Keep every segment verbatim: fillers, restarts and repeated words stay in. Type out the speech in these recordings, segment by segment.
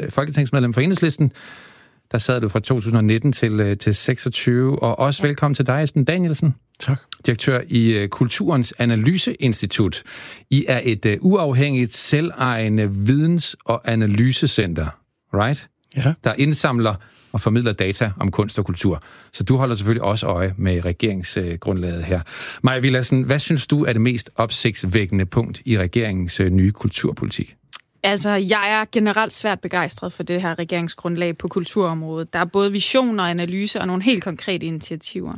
folketingsmedlem for Enhedslisten. Der sad du fra to tusind og nitten til, til seksogtyve, og også ja. Velkommen til dig, Esben Danielsen. Tak. Direktør i uh, Kulturens Analyseinstitut. I er et uh, uafhængigt, selvejende videns- og analysecenter, right? Ja. Der indsamler og formidler data om kunst og kultur. Så du holder selvfølgelig også øje med regeringsgrundlaget her. Maja Villadsen, hvad synes du er det mest opsigtsvækkende punkt i regeringens nye kulturpolitik? Altså, jeg er generelt svært begejstret for det her regeringsgrundlag på kulturområdet. Der er både visioner, analyse og nogle helt konkrete initiativer.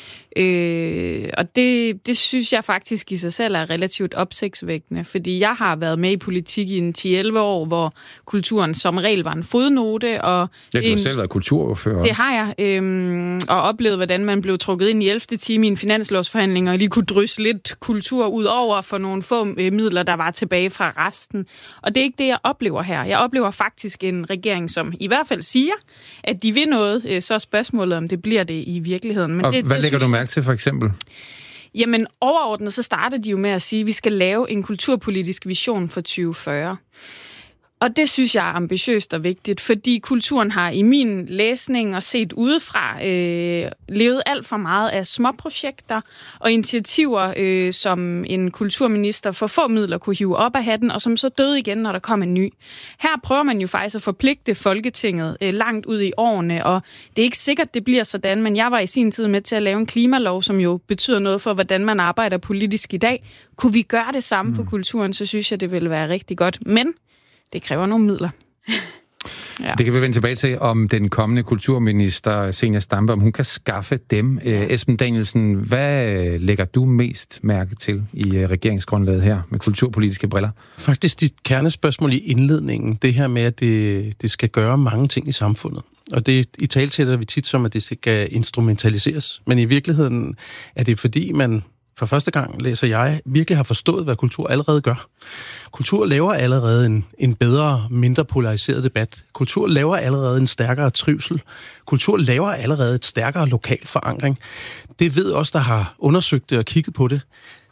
Øh, og det, det synes jeg faktisk i sig selv er relativt opsigtsvækkende, fordi jeg har været med i politik i en ti til elleve år, hvor kulturen som regel var en fodnote. Og ja, du har en, selv været kulturordfører. Det har jeg, øh, og oplevet, hvordan man blev trukket ind i ellevte time i en finanslovsforhandling, og lige kunne drysse lidt kultur ud over for nogle få midler, der var tilbage fra resten. Og det er ikke det, jeg oplever her. Jeg oplever faktisk en regering, som i hvert fald siger, at de vil noget. Så er spørgsmålet, om det bliver det i virkeligheden. Men og det, hvad det, lægger du mærke til, for eksempel? Jamen, overordnet så starter de jo med at sige, at vi skal lave en kulturpolitisk vision for tyve fyrre. Og det synes jeg er ambitiøst og vigtigt, fordi kulturen har i min læsning og set udefra øh, levet alt for meget af småprojekter og initiativer, øh, som en kulturminister for få midler kunne hive op af hatten, og som så døde igen, når der kom en ny. Her prøver man jo faktisk at forpligte Folketinget øh, langt ud i årene, og det er ikke sikkert, det bliver sådan, men jeg var i sin tid med til at lave en klimalov, som jo betyder noget for, hvordan man arbejder politisk i dag. Kunne vi gøre det samme mm. på kulturen, så synes jeg, det ville være rigtig godt. Men det kræver nogle midler. Ja. Det kan vi vende tilbage til, om den kommende kulturminister, Zenia Stampe, om hun kan skaffe dem. Ja. Esben Danielsen, hvad lægger du mest mærke til i regeringsgrundlaget her med kulturpolitiske briller? Faktisk dit kernespørgsmål i indledningen, det her med, at det, det skal gøre mange ting i samfundet. Og det i talsætter vi tit som, at det skal instrumentaliseres. Men i virkeligheden er det, fordi man for første gang, læser jeg, virkelig har forstået, hvad kultur allerede gør. Kultur laver allerede en, en bedre, mindre polariseret debat. Kultur laver allerede en stærkere trivsel. Kultur laver allerede et stærkere lokal forankring. Det ved os, der har undersøgt det og kigget på det.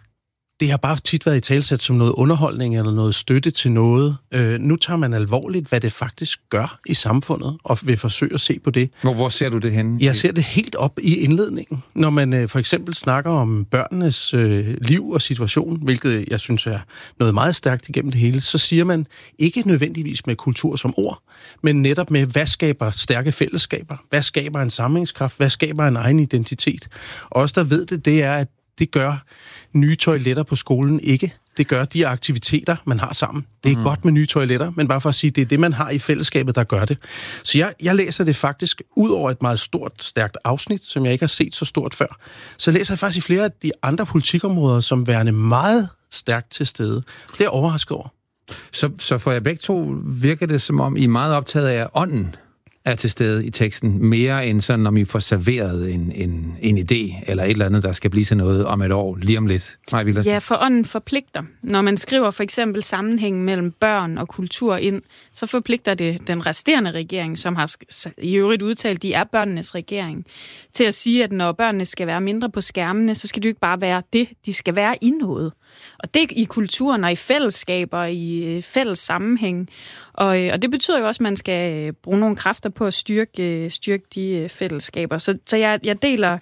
Det har bare tit været i talsæt som noget underholdning eller noget støtte til noget. Øh, nu tager man alvorligt, hvad det faktisk gør i samfundet, og vil forsøge at se på det. Hvor, hvor ser du det henne? Jeg ser det helt op i indledningen. Når man øh, for eksempel snakker om børnenes øh, liv og situation, hvilket jeg synes er noget meget stærkt igennem det hele, så siger man ikke nødvendigvis med kultur som ord, men netop med, hvad skaber stærke fællesskaber? Hvad skaber en samlingskraft? Hvad skaber en egen identitet? Og os, der ved det, det er, at det gør nye toiletter på skolen ikke. Det gør de aktiviteter, man har sammen. Det er mm. godt med nye toiletter, men bare for at sige, det er det, man har i fællesskabet, der gør det. Så jeg, jeg læser det faktisk ud over et meget stort, stærkt afsnit, som jeg ikke har set så stort før. Så læser jeg faktisk i flere af de andre politikområder, som værende meget stærkt til stede. Det er jeg overrasket over. Så, så for jer begge to virker det, som om I er meget optaget af ånden er til stede i teksten, mere end sådan, om I får serveret en, en, en idé, eller et eller andet, der skal blive til noget om et år, lige om lidt. Maja Villadsen. Ja, for ånden forpligter. Når man skriver for eksempel sammenhængen mellem børn og kultur ind, så forpligter det den resterende regering, som har i øvrigt udtalt, de er børnenes regering, til at sige, at når børnene skal være mindre på skærmene, så skal det jo ikke bare være det, de skal være i noget. Og det er i kulturen og i fællesskaber, i fælles sammenhæng. Og, og det betyder jo også, at man skal bruge nogle kræfter på at styrke, styrke de fællesskaber. Så, så jeg, jeg deler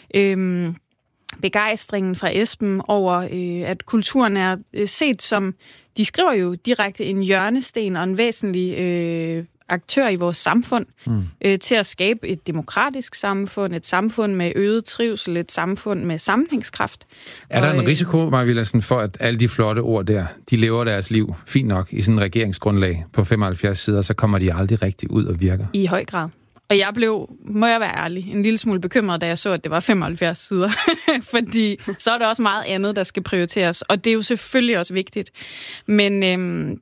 øhm, begejstringen fra Esben over, øh, at kulturen er set som, de skriver jo direkte, en hjørnesten og en væsentlig øh, aktør i vores samfund, mm. øh, til at skabe et demokratisk samfund, et samfund med øget trivsel, et samfund med sammenhængskraft. Er der og, en risiko, Maja Villadsen, for at alle de flotte ord der, de lever deres liv fint nok i sådan en regeringsgrundlag på femoghalvfjerds sider, så kommer de aldrig rigtig ud og virker? I høj grad. Og jeg blev, må jeg være ærlig, en lille smule bekymret, da jeg så, at det var femoghalvfjerds sider. Fordi så er der også meget andet, der skal prioriteres. Og det er jo selvfølgelig også vigtigt. Men øhm,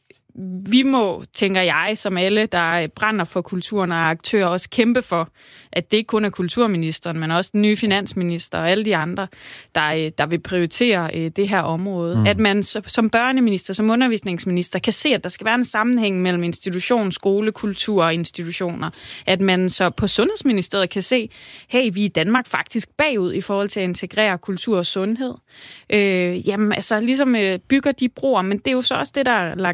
vi må, tænker jeg, som alle, der brænder for kulturen og er aktører, også kæmpe for, at det ikke kun er kulturministeren, men også den nye finansminister og alle de andre, der, der vil prioritere det her område. Mm. At man som børneminister, som undervisningsminister, kan se, at der skal være en sammenhæng mellem institution, skole, kultur og institutioner. At man så på Sundhedsministeriet kan se, hey, vi er i Danmark faktisk bagud i forhold til at integrere kultur og sundhed. Øh, jamen, altså, ligesom bygger de broer, men det er jo så også det, der er lagt op til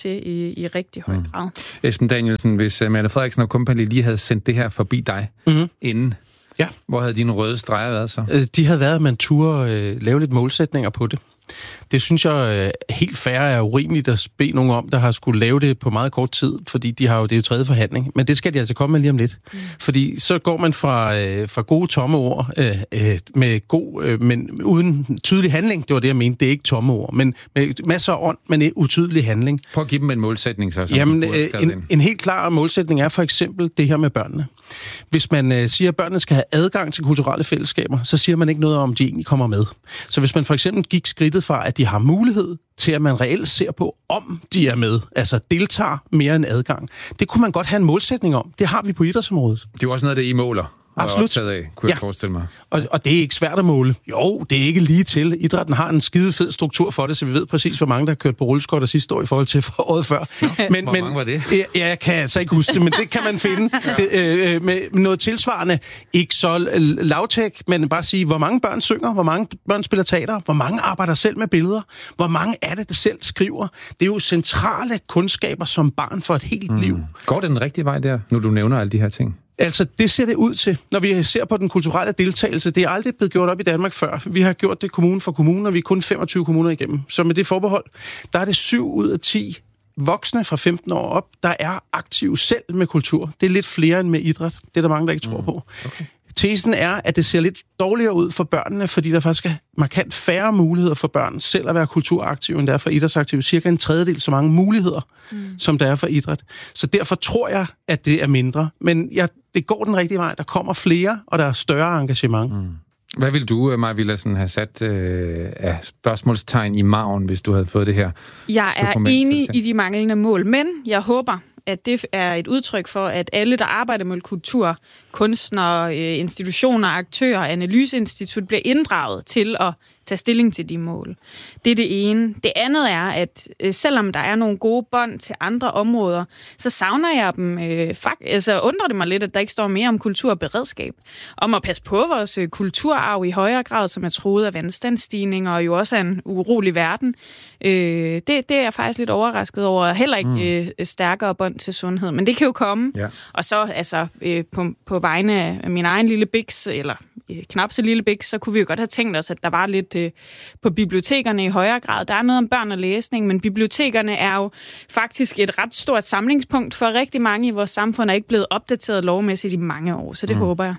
til i, i rigtig høj grad. Mm. Esben Danielsen, hvis uh, Mette Frederiksen og kompagni lige havde sendt det her forbi dig mm-hmm. inden, ja. Hvor havde dine røde streger været så? De havde været, at man turde øh, lave lidt målsætninger på det. Det synes jeg øh, helt fair er urimeligt at bede nogen om, der har skulle lave det på meget kort tid, fordi de har jo, det er jo tredje forhandling. Men det skal de altså komme med lige om lidt. Mm. Fordi så går man fra, øh, fra gode tomme ord øh, øh, med god, øh, men uden tydelig handling. Det var det, jeg mente. Det er ikke tomme ord, men med masser af ånd, men utydelig handling. Prøv at give dem en målsætning så. Som Jamen, øh, en, en helt klar målsætning er for eksempel det her med børnene. Hvis man øh, siger, at børnene skal have adgang til kulturelle fællesskaber, så siger man ikke noget om, de egentlig kommer med. Så hvis man for eksempel gik skridtet fra, at de har mulighed til, at man reelt ser på, om de er med, altså deltager mere end adgang, det kunne man godt have en målsætning om. Det har vi på idrætsområdet. Det er jo også noget, det I måler. Absolut. Af, kunne jeg ja. forestille mig. Og, og det er ikke svært at måle. Jo, det er ikke lige til. Idrætten har en skide fed struktur for det, så vi ved præcis, hvor mange, der har kørt på rulleskøjter sidste år i forhold til for året før. Nå, men, hvor men, mange var det? Ja, jeg kan altså ikke huske det, men det kan man finde. Det, øh, med noget tilsvarende. Ikke så lavtæk, men bare sige, hvor mange børn synger, hvor mange børn spiller teater, hvor mange arbejder selv med billeder, hvor mange er det, der selv skriver. Det er jo centrale kundskaber som barn for et helt mm. liv. Går det den rigtige vej der, nu du nævner alle de her ting? Altså, det ser det ud til, når vi ser på den kulturelle deltagelse. Det er aldrig blevet gjort op i Danmark før. Vi har gjort det kommune for kommune, og vi er kun femogtyve kommuner igennem. Så med det forbehold, der er det syv ud af ti voksne fra femten år op, der er aktive selv med kultur. Det er lidt flere end med idræt. Det er der mange, der ikke tror mm. på. Okay. Tesen er, at det ser lidt dårligere ud for børnene, fordi der faktisk er markant færre muligheder for børn selv at være kulturaktive, end der er for idrætsaktive. Cirka en tredjedel så mange muligheder, mm. som der er for idræt. Så derfor tror jeg, at det er mindre. Men ja, det går den rigtige vej. Der kommer flere, og der er større engagement. Mm. Hvad vil du, Maja Villadsen, have sat øh, af spørgsmålstegn i maven, hvis du havde fået det her? Jeg er enig i de manglende mål, men jeg håber, at det er et udtryk for, at alle, der arbejder med kultur, kunstnere, institutioner, aktører, analyseinstitut, bliver inddraget til at tage stilling til de mål. Det er det ene. Det andet er, at selvom der er nogle gode bånd til andre områder, så savner jeg dem. Øh, fakt, altså undrer det mig lidt, at der ikke står mere om kultur og beredskab. Om at passe på vores kulturarv i højere grad, som er truet af vandstandsstigninger og jo også er en urolig verden. Øh, det, det er jeg faktisk lidt overrasket over. Heller ikke mm. øh, stærkere bånd til sundhed. Men det kan jo komme. Ja. Og så altså øh, på, på vegne af min egen lille biks, eller øh, knap så lille biks, så kunne vi jo godt have tænkt os, at der var lidt øh, på bibliotekerne i højere grad. Der er noget om børn og læsning, men bibliotekerne er jo faktisk et ret stort samlingspunkt for rigtig mange i vores samfund, er ikke blevet opdateret lovmæssigt i mange år, så det mm. håber jeg.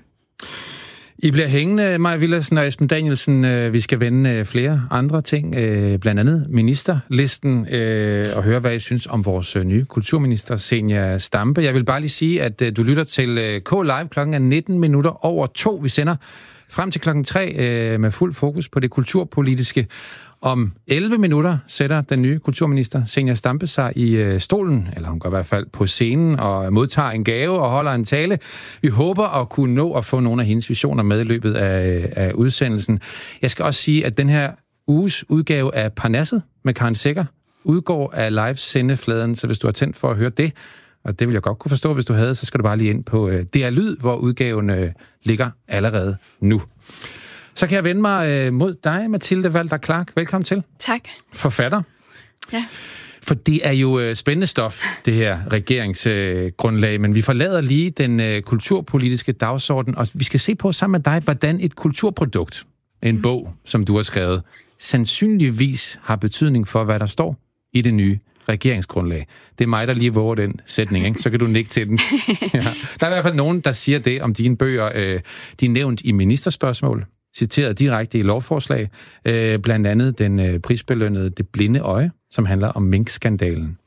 I bliver hængende, Maja Villadsen og Esben Danielsen. Vi skal vende flere andre ting, blandt andet ministerlisten, og høre, hvad I synes om vores nye kulturminister, Zenia Stampe. Jeg vil bare lige sige, at du lytter til K-Live. Klokken er nitten minutter over to. Vi sender frem til klokken tre med fuld fokus på det kulturpolitiske. Om elleve minutter sætter den nye kulturminister, Zenia Stampe, sig i stolen, eller hun går i hvert fald på scenen og modtager en gave og holder en tale. Vi håber at kunne nå at få nogle af hendes visioner med i løbet af, af udsendelsen. Jeg skal også sige, at den her uges udgave af Parnasset med Karen Secher udgår af live-sendefladen, så hvis du har tændt for at høre det, og det vil jeg godt kunne forstå, hvis du havde, så skal du bare lige ind på D R Lyd, hvor udgaven ligger allerede nu. Så kan jeg vende mig øh, mod dig, Mathilde Walter Clark. Velkommen til. Tak. Forfatter. Ja. For det er jo øh, spændende stof, det her regeringsgrundlag, øh, men vi forlader lige den øh, kulturpolitiske dagsorden, og vi skal se på sammen med dig, hvordan et kulturprodukt, en mm. bog, som du har skrevet, sandsynligvis har betydning for, hvad der står i det nye regeringsgrundlag. Det er mig, der lige våger den sætning, ikke? Så kan du nikke til den. Ja. Der er i hvert fald nogen, der siger det om dine bøger. Øh, de er nævnt i ministerspørgsmål, citeret direkte i lovforslag, øh, blandt andet den øh, prisbelønnede Det Blinde Øje, som handler om minkskandalen.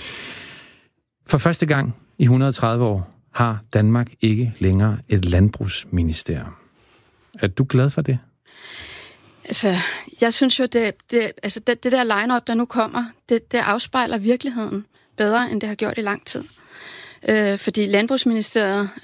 For første gang i et hundrede og tredive år har Danmark ikke længere et landbrugsministerium. Er du glad for det? Altså, jeg synes jo, det, det, altså det, det der line-up, der nu kommer, det, det afspejler virkeligheden bedre, end det har gjort i lang tid. Øh, fordi Landbrugsministeriet, altså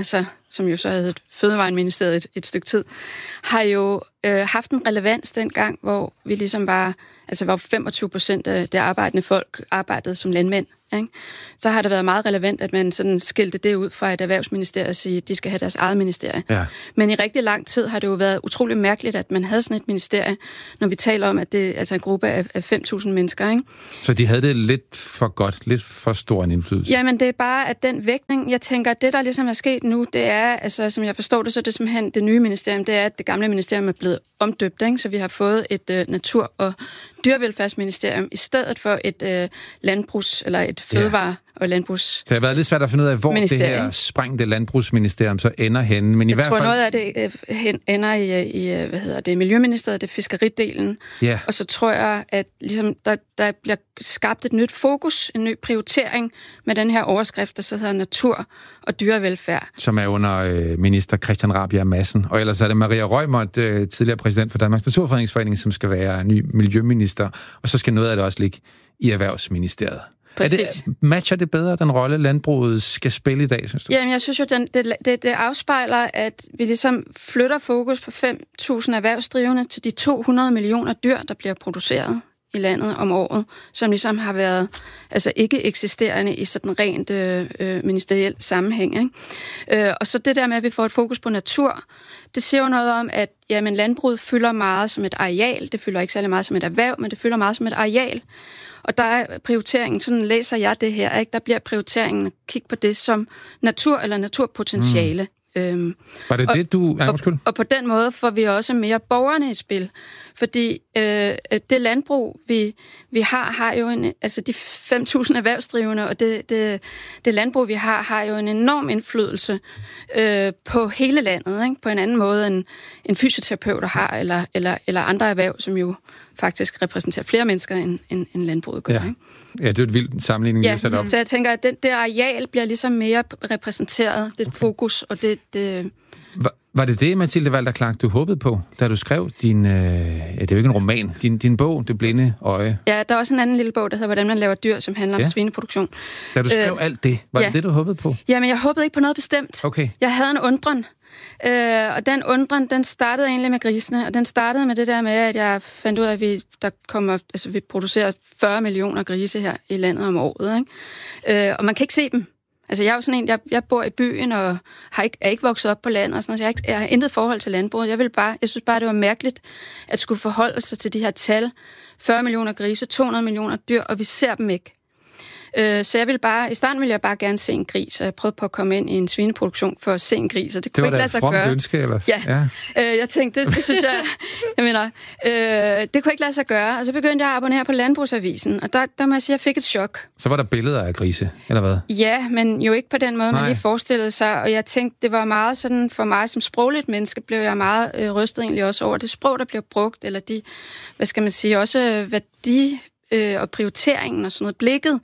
som jo så havde Fødevareministeriet et, et stykke tid, har jo øh, haft en relevans dengang, hvor vi ligesom var, altså hvor femogtyve procent af det arbejdende folk arbejdede som landmænd. Ikke? Så har det været meget relevant, at man sådan skilte det ud fra et erhvervsministerium og sige, at de skal have deres eget ministerie. Ja. Men i rigtig lang tid har det jo været utrolig mærkeligt, at man havde sådan et ministerie, når vi taler om, at det er altså en gruppe af, af fem tusind mennesker. Ikke? Så de havde det lidt for godt, lidt for stor en indflydelse? Jamen det er bare, at den vægtning, jeg tænker, at det der ligesom er sket nu, det er, altså som jeg forstår det, så er det simpelthen det nye ministerium, det er, at det gamle ministerium er blevet omdøbt, ikke? Så vi har fået et øh, natur- og dyrevelfærdsministerium i stedet for et øh, landbrugs- eller et fødevare- og landbrugs. Det har været lidt svært at finde ud af, hvor det her sprængte landbrugsministerium så ender henne. Men i jeg hvert tror, fald... noget af det øh, hen, ender i, i hvad hedder det, Miljøministeriet, det er fiskeridelen. Yeah. Og så tror jeg, at ligesom, der, der bliver skabt et nyt fokus, en ny prioritering med den her overskrift, der så hedder natur og dyrevelfærd. Som er under øh, minister Christian Rabjerg Madsen. Og ellers er det Maria Reumert, øh, tidligere præsident for Danmarks Naturfredningsforening, som skal være ny miljøminister. Og så skal noget af det også ligge i Erhvervsministeriet. Er det, matcher det bedre, den rolle, landbruget skal spille i dag, synes du? Jamen, jeg synes jo, den, det, det, det afspejler, at vi ligesom flytter fokus på fem tusind erhvervsdrivende til de to hundrede millioner dyr, der bliver produceret i landet om året, som ligesom har været altså ikke eksisterende i sådan rent øh, ministeriel sammenhæng. Ikke? Øh, og så det der med, at vi får et fokus på natur, det siger jo noget om, at jamen, landbruget fylder meget som et areal. Det fylder ikke særlig meget som et erhverv, men det fylder meget som et areal. Og der er prioriteringen, sådan læser jeg det her, ikke? Der bliver prioriteringen at kigge på det som natur eller naturpotentiale. Mm. Øhm, Var det og, det, du... Ja, og, og på den måde får vi også mere borgerne i spil. Fordi øh, det landbrug, vi, vi har, har jo en... Altså de fem tusind erhvervsdrivende, og det, det, det landbrug, vi har, har jo en enorm indflydelse øh, på hele landet, ikke? På en anden måde, end, end fysioterapeuter har, eller, eller, eller andre erhverv, som jo faktisk repræsenterer flere mennesker, end, end, end landbruget gør. Ja. Ikke? Ja, det er et vildt sammenligning, ja, vi sat op. Så jeg tænker, at det, det areal bliver ligesom mere repræsenteret, det okay. fokus, og det... det var, var det det, Mathilde Walter Clark, du håbede på, da du skrev din... Øh, ja, det er jo ikke en roman, din, din bog, Det blinde øje? Ja, der er også en anden lille bog, der hedder Hvordan man laver dyr, som handler ja. om svineproduktion. Da du skrev øh, alt det, var ja. det det, du håbede på? Jamen, jeg håbede ikke på noget bestemt. Okay. Jeg havde en undren. Øh, og den undren, den startede egentlig med grisene, og den startede med det der med, at jeg fandt ud af, at vi, der kommer, altså, vi producerer fyrre millioner grise her i landet om året. Ikke? Øh, og man kan ikke se dem. Altså, jeg er jo sådan en, jeg, jeg bor i byen og har ikke, er ikke vokset op på landet og sådan noget, så jeg, ikke, jeg har intet forhold til landbruget. Jeg, vil bare, jeg synes bare, det var mærkeligt at skulle forholde sig til de her tal. fyrre millioner grise, to hundrede millioner dyr, og vi ser dem ikke. Så jeg ville bare, i starten ville jeg bare gerne se en gris, og jeg prøvede på at komme ind i en svineproduktion for at se en gris, og det, det kunne ikke lade sig gøre. Det var da et fromt ønske, ellers. Ja, ja. Øh, jeg tænkte, det, det synes jeg, jeg mener, øh, det kunne ikke lade sig gøre, og så begyndte jeg at abonnere på Landbrugsavisen, og der, der må jeg sige, at jeg fik et chok. Så var der billeder af grise, eller hvad? Ja, men jo ikke på den måde, Nej. man lige forestillede sig, og jeg tænkte, det var meget sådan, for mig som sprogligt menneske, blev jeg meget øh, rystet egentlig også over det sprog, der bliver brugt, eller de, hvad skal man sige, også værdi øh, og prioriteringen og sådan noget, blikket.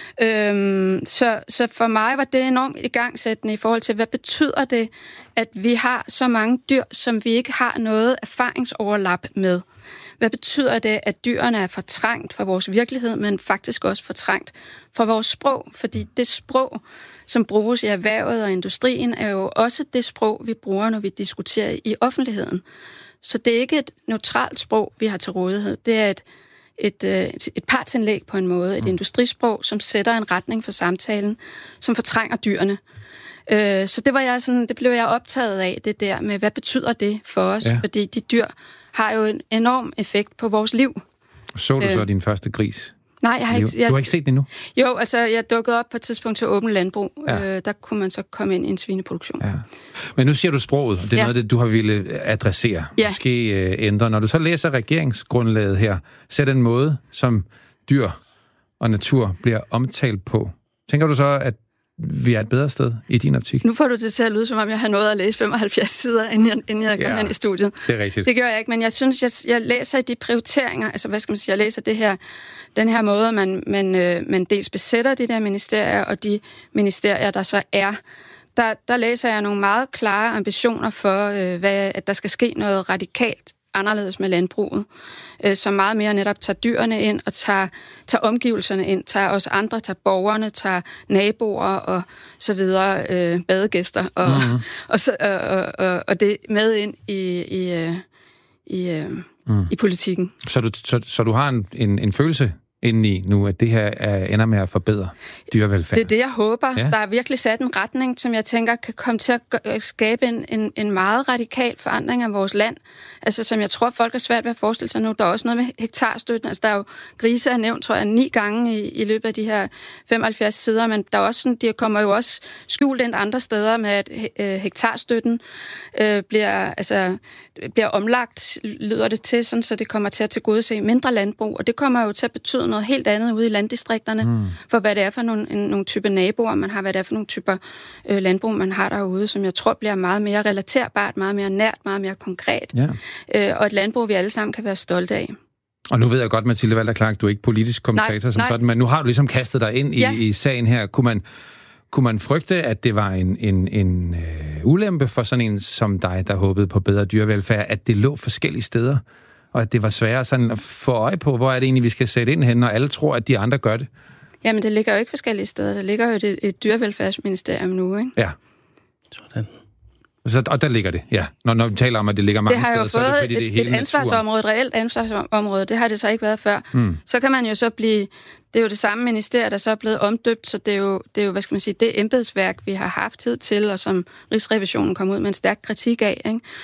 Øhm, så, så for mig var det enormt igangsættende i forhold til, hvad betyder det, at vi har så mange dyr, som vi ikke har noget erfaringsoverlap med? Hvad betyder det, at dyrene er fortrængt fra vores virkelighed, men faktisk også fortrængt fra vores sprog? Fordi det sprog, som bruges i erhvervet og industrien, er jo også det sprog, vi bruger, når vi diskuterer i offentligheden. Så det er ikke et neutralt sprog, vi har til rådighed. Det er et Et, et, et partsindlæg på en måde, et mm. industrisprog, som sætter en retning for samtalen, som fortrænger dyrene. Øh, så det var jeg sådan, det blev jeg optaget af, det der med, hvad betyder det for os? Ja. Fordi de dyr har jo en enorm effekt på vores liv. Så du øh, så din første gris? Nej, jeg har ikke... Jeg, du har ikke set den endnu? Jo, altså jeg dukkede op på et tidspunkt til åben landbrug. Ja. Øh, der kunne man så komme ind i en svineproduktion. Ja. Men nu siger du sproget, og det er ja. noget, det du har ville adressere. Ja. Måske øh, ændre. Når du så læser regeringsgrundlaget her, så den måde, som dyr og natur bliver omtalt på. Tænker du så, at vi er et bedre sted i din optik? Nu får du det til at lyde, som om jeg har nået at læse femoghalvfjerds sider, inden jeg, inden jeg ja, kom hen i studiet. Det er rigtigt. Det gør jeg ikke, men jeg synes, jeg, jeg læser de prioriteringer, altså hvad skal man sige, jeg læser det her, den her måde, man, man, øh, man dels besætter de der ministerier, og de ministerier, der så er. Der, der læser jeg nogle meget klare ambitioner for, øh, hvad, at der skal ske noget radikalt anderledes med landbruget, øh, som meget mere netop tager dyrene ind og tager, tager omgivelserne ind, tager os andre, tager borgerne, tager naboer og så videre, øh, badegæster og, mm-hmm. og, så, og, og, og det med ind i, i, i, i, mm. i politikken. Så du, så, så du har en, en, en følelse indeni nu, at det her er, ender med at forbedre dyrevelfærd? Det er det, jeg håber. Ja. Der er virkelig sat en retning, som jeg tænker kan komme til at skabe en, en, en meget radikal forandring af vores land. Altså, som jeg tror, folk er svært ved at forestille sig nu. Der er også noget med hektarstøtten. Altså, der er jo grise er nævnt, tror jeg, ni gange i, i løbet af de her femoghalvfjerds sider, men der er også sådan, de kommer jo også skjult ind andre steder med, at øh, hektarstøtten øh, bliver, altså, bliver omlagt, lyder det til, sådan, så det kommer til at tilgodese mindre landbrug, og det kommer jo til at betyde noget helt andet ude i landdistrikterne, mm. for hvad det er for nogle, en, nogle typer naboer, man har, hvad det er for nogle typer øh, landbrug, man har derude, som jeg tror bliver meget mere relaterbart, meget mere nært, meget mere konkret, ja. øh, og et landbrug, vi alle sammen kan være stolte af. Og nu ved jeg godt, Mathilde Walter Clark, du er ikke politisk kommentator nej, som nej. sådan, men nu har du ligesom kastet dig ind i, ja. i sagen her. Kunne man, kunne man frygte, at det var en, en, en øh, ulempe for sådan en som dig, der håbede på bedre dyrevelfærd, at det lå forskellige steder? Og at det var sværere sådan at få øje på, hvor er det egentlig, vi skal sætte ind hen, når alle tror, at de andre gør det? Jamen, det ligger jo ikke forskellige steder. Der ligger jo et, et dyrevelfærdsministerium nu, ikke? Ja. Sådan. Så, og der ligger det, ja. Når, når vi taler om, at det ligger mange det steder, så er det fordi, et, det er hele et ansvarsområde, et reelt ansvarsområde. Det har det så ikke været før. Mm. Så kan man jo så blive... Det er jo det samme ministerium, der så er blevet omdøbt, så det er jo, det er jo hvad skal man sige, det embedsværk, vi har haft tid til, og som Rigsrevisionen kom ud med en stærk kritik af,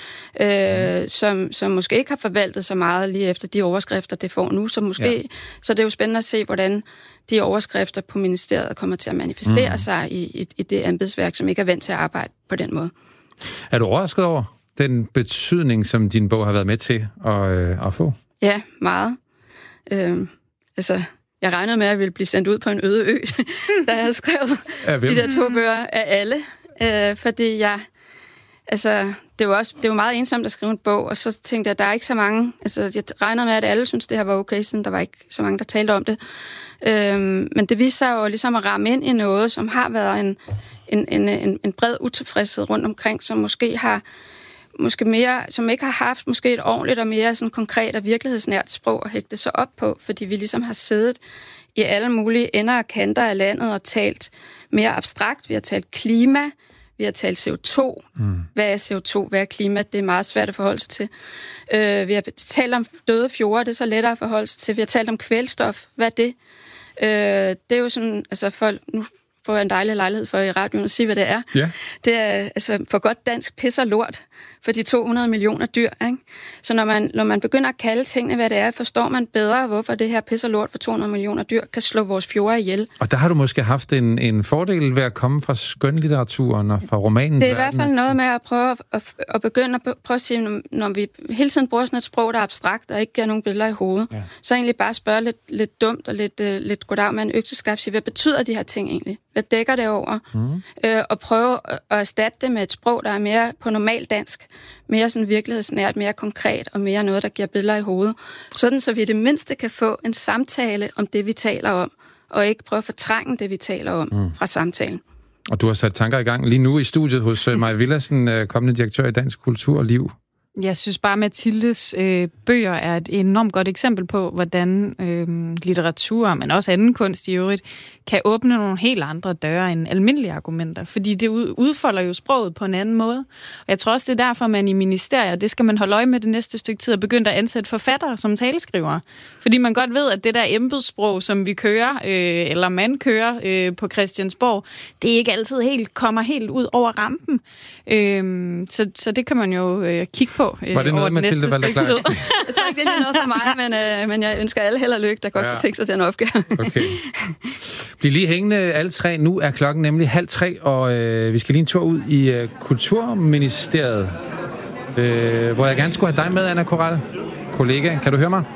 ikke? Øh, mm. som, som måske ikke har forvaltet så meget lige efter de overskrifter, det får nu. Så, måske, ja. så det er jo spændende at se, hvordan de overskrifter på ministeriet kommer til at manifestere mm. sig i, i, i det embedsværk, som ikke er vant til at arbejde på den måde. Er du overrasket over den betydning, som din bog har været med til at, øh, at få? Ja, meget. Øh, altså... Jeg regnede med, at jeg ville blive sendt ud på en øde ø, da jeg havde skrevet de der to bøger af alle. Øh, fordi jeg... Altså, det var også det var meget ensomt at skrive en bog, og så tænkte jeg, at der er ikke så mange... Altså, jeg regnede med, at alle synes det her var okay, siden der var ikke så mange, der talte om det. Øh, men det viste sig jo ligesom at ramme ind i noget, som har været en, en, en, en, en bred utilfredshed rundt omkring, som måske har... måske mere, som ikke har haft måske et ordentligt og mere sådan konkret og virkelighedsnært sprog at hægte sig op på, fordi vi ligesom har siddet i alle mulige ender og kanter af landet og talt mere abstrakt. Vi har talt klima, vi har talt C O to. Mm. Hvad er C O to? Hvad er klima? Det er meget svært at forholde sig til. Uh, vi har talt om døde fjorde, det er så lettere at forholde sig til. Vi har talt om kvælstof. Hvad er det? Uh, det er jo sådan, altså for nu får jeg en dejlig lejlighed for i radioen at sige, hvad det er. Yeah. Det er altså for godt dansk pis og lort for de to hundrede millioner dyr. Ikke? Så når man, når man begynder at kalde tingene, hvad det er, forstår man bedre, hvorfor det her pis og lort for to hundrede millioner dyr kan slå vores fjorde ihjel. Og der har du måske haft en, en fordel ved at komme fra skønlitteraturen og fra romanens. Det er i hvert fald noget med at prøve at, at, at begynde at prøve at sige, når, når vi hele tiden bruger sådan et sprog, der er abstrakt og ikke giver nogen billeder i hovedet, ja. så egentlig bare spørge lidt, lidt dumt og lidt, uh, lidt goddag med en økseskab, sige, hvad betyder de her ting egentlig? Hvad dækker det over? Mm. Øh, og prøve at erstatte det med et sprog, der er mere på normal dansk, mere sådan virkelighedsnært, mere konkret og mere noget, der giver billeder i hovedet. Sådan, så vi det mindste kan få en samtale om det, vi taler om, og ikke prøve at fortrænge det, vi taler om mm. fra samtalen. Og du har sat tanker i gang lige nu i studiet hos Maja Villadsen, kommende direktør i Dansk Kultur og Liv. Jeg synes bare, at Mathildes øh, bøger er et enormt godt eksempel på, hvordan øh, litteratur, men også anden kunst i øvrigt, kan åbne nogle helt andre døre end almindelige argumenter. Fordi det udfolder jo sproget på en anden måde. Og jeg tror også, det er derfor, man i ministerier, det skal man holde øje med det næste stykke tid, og begynde at ansætte forfattere som taleskrivere. Fordi man godt ved, at det der embedssprog, som vi kører, øh, eller man kører øh, på Christiansborg, det ikke altid helt kommer helt ud over rampen. Øh, så, så det kan man jo øh, kigge på. Var det noget, Mathilde Walter Clark? Jeg tror ikke, det er noget for mig, men, øh, men jeg ønsker alle held og lykke, der godt ja. kan tænke sig den opgave. Okay. Bliv lige hængende alle tre. Nu er klokken nemlig halv tre, og øh, vi skal lige en tur ud i øh, Kulturministeriet, øh, hvor jeg gerne skulle have dig med, Anna Korall. Kollega, kan du høre mig?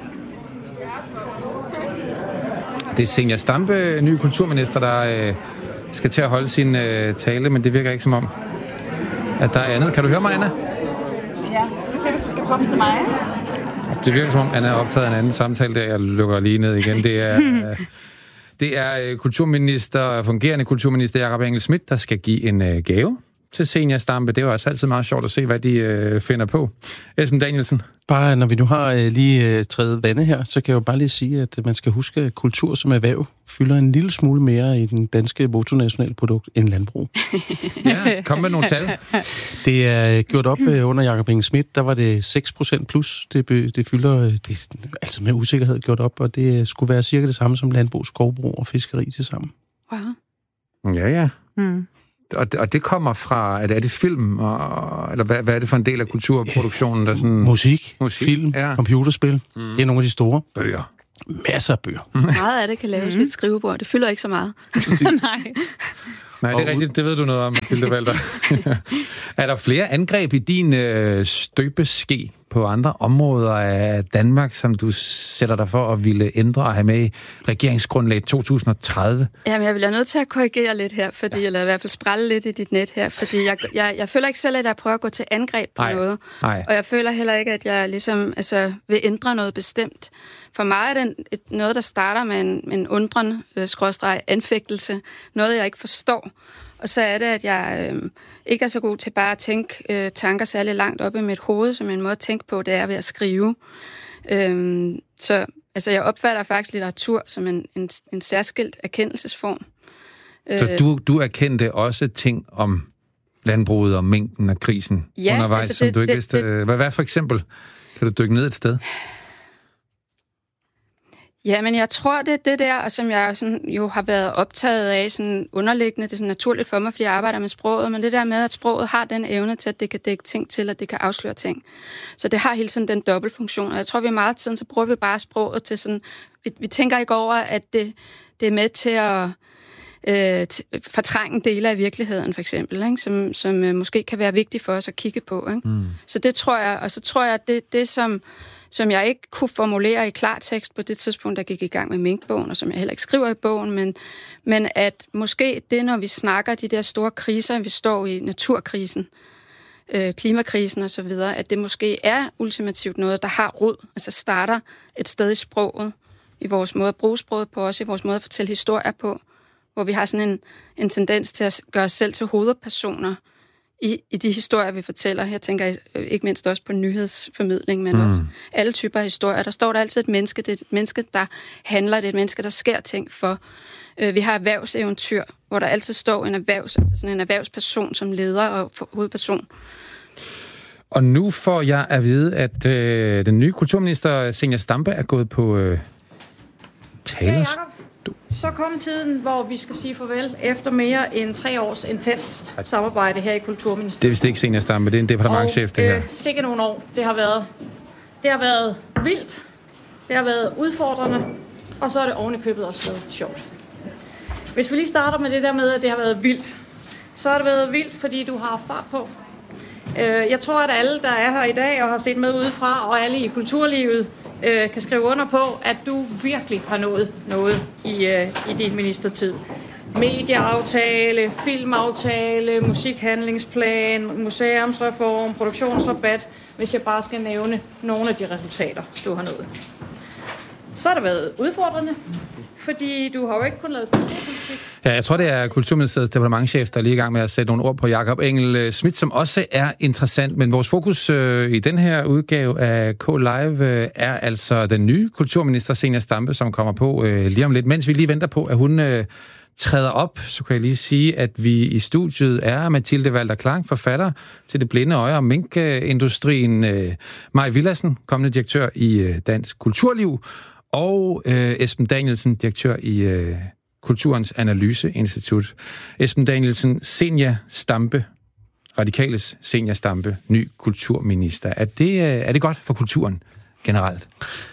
Det er Zenia Stampe, ny kulturminister, der øh, skal til at holde sin øh, tale, men det virker ikke som om, at der er andet. Kan du høre mig, Anna? Ja, så tænker du, skal komme til mig. Det virker som om, Anna er optaget af en anden samtale, der jeg lukker lige ned igen. Det er, øh, det er kulturminister, fungerende kulturminister Jakob Engel-Schmidt, der skal give en øh, gave til Zenia Stampe. Det er jo altså altid meget sjovt at se, hvad de øh, finder på. Esben Danielsen. Bare når vi nu har øh, lige øh, trædet vande her, så kan jeg jo bare lige sige, at man skal huske, at kultur som erhverv fylder en lille smule mere i den danske bruttonationalprodukt end landbrug. Ja, kom med nogle tal. Det er gjort op øh, under Jakob Engel-Schmidt, der var det seks procent plus. Det, det fylder, øh, det er altså med usikkerhed gjort op, og det skulle være cirka det samme som landbrug, skovbrug og fiskeri til sammen. Wow. Ja, ja. Mm. Og det, og det kommer fra, er det, er det film, og, eller hvad, hvad er det for en del af kulturproduktionen? Der sådan, musik, musik, film, ja. Computerspil, mm. det er nogle af de store. Bøger. Masser af bøger. Meget af det kan laves mm. ved et skrivebord. Det fylder ikke så meget. Nej. Nej, det er rigtigt. Det ved du noget om, Mathilde Walter. Er der flere angreb i din øh, støbeske på andre områder af Danmark, som du sætter dig for at ville ændre og have med i regeringsgrundlaget to tusind og tredive? Jamen, jeg bliver nødt til at korrigere lidt her, fordi, ja. eller i hvert fald sprælle lidt i dit net her, fordi jeg, jeg, jeg føler ikke selv, at jeg prøver at gå til angreb på Ej. noget. Ej. Og jeg føler heller ikke, at jeg ligesom, altså, vil ændre noget bestemt. For mig er det et, noget, der starter med en, en undren, øh, skråstreg, anfægtelse. Noget, jeg ikke forstår. Og så er det, at jeg øh, ikke er så god til bare at tænke øh, tanker særlig langt op i mit hoved, som en måde at tænke på, det er ved at skrive. Øh, så altså, jeg opfatter faktisk litteratur som en, en, en særskilt erkendelsesform. Så du, du erkendte også ting om landbruget og mængden og krisen ja, undervejs, altså som det, du ikke det, vidste. Det, hvad, hvad for eksempel? Kan du dykke ned et sted? Ja, men jeg tror, det er det der, som jeg sådan, jo har været optaget af, sådan underliggende, det er sådan naturligt for mig, fordi jeg arbejder med sproget, men det der med, at sproget har den evne til, at det kan dække ting til, at det kan afsløre ting. Så det har hele tiden den dobbeltfunktion, og jeg tror, vi meget tiden, så bruger vi bare sproget til sådan, vi, vi tænker ikke over, at det, det er med til at øh, fortrænge dele af virkeligheden, for eksempel, ikke? Som, som øh, måske kan være vigtigt for os at kigge på. Ikke? Mm. Så det tror jeg, og så tror jeg, at det, det som... som jeg ikke kunne formulere i klartekst på det tidspunkt, der gik i gang med minkbogen, og som jeg heller ikke skriver i bogen, men, men at måske det, når vi snakker de der store kriser, vi står i, naturkrisen, øh, klimakrisen og så videre, at det måske er ultimativt noget, der har rod, altså starter et sted i sproget, i vores måde at bruge sproget på, også i vores måde at fortælle historier på, hvor vi har sådan en, en tendens til at gøre os selv til hovedpersoner, I, i de historier, vi fortæller. Jeg tænker ikke mindst også på nyhedsformidling, men mm. også alle typer af historier. Der står der altid et menneske. Det er et menneske, der handler. Det er et menneske, der sker ting for. Vi har erhvervseventyr, hvor der altid står en, erhvervs, altså sådan en erhvervsperson som leder og hovedperson. Og nu får jeg at vide, at øh, den nye kulturminister, Zenia Stampe, er gået på øh, talers... Så kom tiden, hvor vi skal sige farvel efter mere end tre års intenst samarbejde her i Kulturministeriet. Det er vist ikke Zenia Stampe, det er en departementschef, det her. Og øh, sikke nogle år, det har været. Det har været vildt, det har været udfordrende, og så er det oven i købet også været sjovt. Hvis vi lige starter med det der med, at det har været vildt, så har det været vildt, fordi du har haft fart på. Jeg tror, at alle, der er her i dag og har set med udefra, og alle i kulturlivet, øh, kan skrive under på, at du virkelig har nået noget i, øh, i din ministertid. Medieaftale, filmaftale, musikhandlingsplan, museumsreform, produktionsrabat, hvis jeg bare skal nævne nogle af de resultater, du har nået. Så har det været udfordrende, fordi du har jo ikke kun lavet kulturpolitik. Ja, jeg tror, det er Kulturministeriets departementschef, der er lige i gang med at sætte nogle ord på Jakob Engel-Schmidt, som også er interessant. Men vores fokus øh, i den her udgave af K-Live øh, er altså den nye kulturminister, Zenia Stampe, som kommer på øh, lige om lidt. Mens vi lige venter på, at hun øh, træder op, så kan jeg lige sige, at vi i studiet er Mathilde Walter Klang, forfatter til Det Blinde Øje om minkindustrien, øh, Maj Villadsen, kommende direktør i øh, Dansk Kulturliv, og øh, Esben Danielsen, direktør i øh, Kulturens Analyseinstitut. Esben Danielsen, Zenia Stampe, Radikales Zenia Stampe, ny kulturminister. Er det, øh, er det godt for kulturen generelt?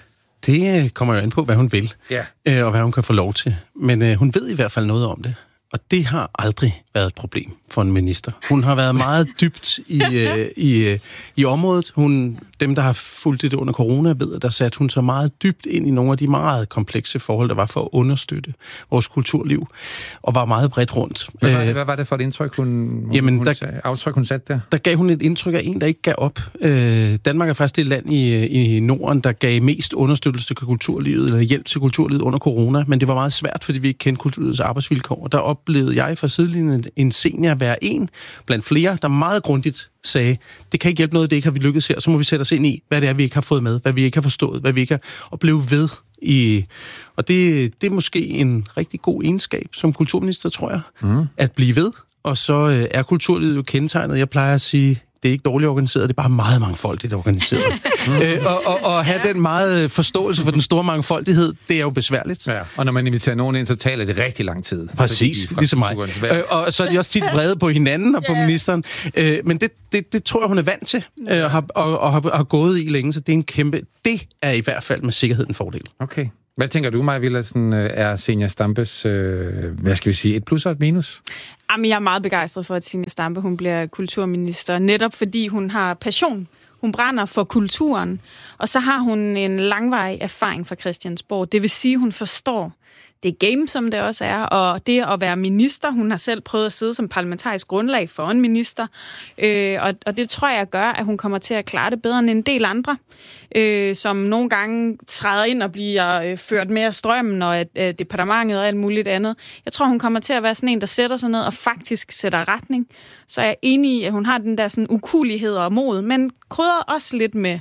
Det kommer jo an på, hvad hun vil, ja. øh, og hvad hun kan få lov til. Men øh, hun ved i hvert fald noget om det. Og det har aldrig været et problem for en minister. Hun har været meget dybt i, øh, i, øh, i området. Hun, dem, der har fulgt det under corona, ved, at der satte hun så meget dybt ind i nogle af de meget komplekse forhold, der var for at understøtte vores kulturliv, og var meget bredt rundt. Hvad var, hvad var det for et indtryk, hun, hun, Jamen, hun, der, sagde, aftryk, hun satte der? Der gav hun et indtryk af en, der ikke gav op. Øh, Danmark er faktisk det land i, i Norden, der gav mest understøttelse til kulturlivet, eller hjælp til kulturlivet under corona, men det var meget svært, fordi vi ikke kendte kulturlivets arbejdsvilkår. Der op oplevede jeg fra sidelinjen en senior være en blandt flere, der meget grundigt sagde, det kan ikke hjælpe noget, det ikke har vi lykkedes her, så må vi sætte os ind i, hvad det er, vi ikke har fået med, hvad vi ikke har forstået, hvad vi ikke har, og blive ved i. Og det, det er måske en rigtig god egenskab som kulturminister, tror jeg, mm. at blive ved. Og så øh, er kulturlivet jo kendetegnet. Jeg plejer at sige, det er ikke dårligt organiseret, det er bare meget mangfoldigt organiseret. mm. øh, og, og, og have den meget forståelse for den store mangfoldighed, det er jo besværligt. Ja, og når man inviterer nogen ind, så taler det rigtig lang tid. Præcis, ligesom mig. Øh, og så er de også tit vrede på hinanden og på yeah. ministeren. Øh, men det, det, det tror jeg, hun er vant til, øh, og, har, og, og har, har gået i længe, så det er en kæmpe... Det er i hvert fald med sikkerhed en fordel. Okay. Hvad tænker du, Maja Villadsen, er Zenia Stampes, øh, hvad skal vi sige, et plus og et minus? Jamen, jeg er meget begejstret for, at Zenia Stampe hun bliver kulturminister, netop fordi hun har passion. Hun brænder for kulturen, og så har hun en langvarig erfaring fra Christiansborg. Det vil sige, hun forstår det game, som det også er, og det at være minister. Hun har selv prøvet at sidde som parlamentarisk grundlag for en minister, øh, og, og det tror jeg gør, at hun kommer til at klare det bedre end en del andre, øh, som nogle gange træder ind og bliver øh, ført med af strømmen og øh, departementet og alt muligt andet. Jeg tror, hun kommer til at være sådan en, der sætter sig ned og faktisk sætter retning. Så jeg er enig i, at hun har den der sådan ukulighed og mod, men krydder også lidt med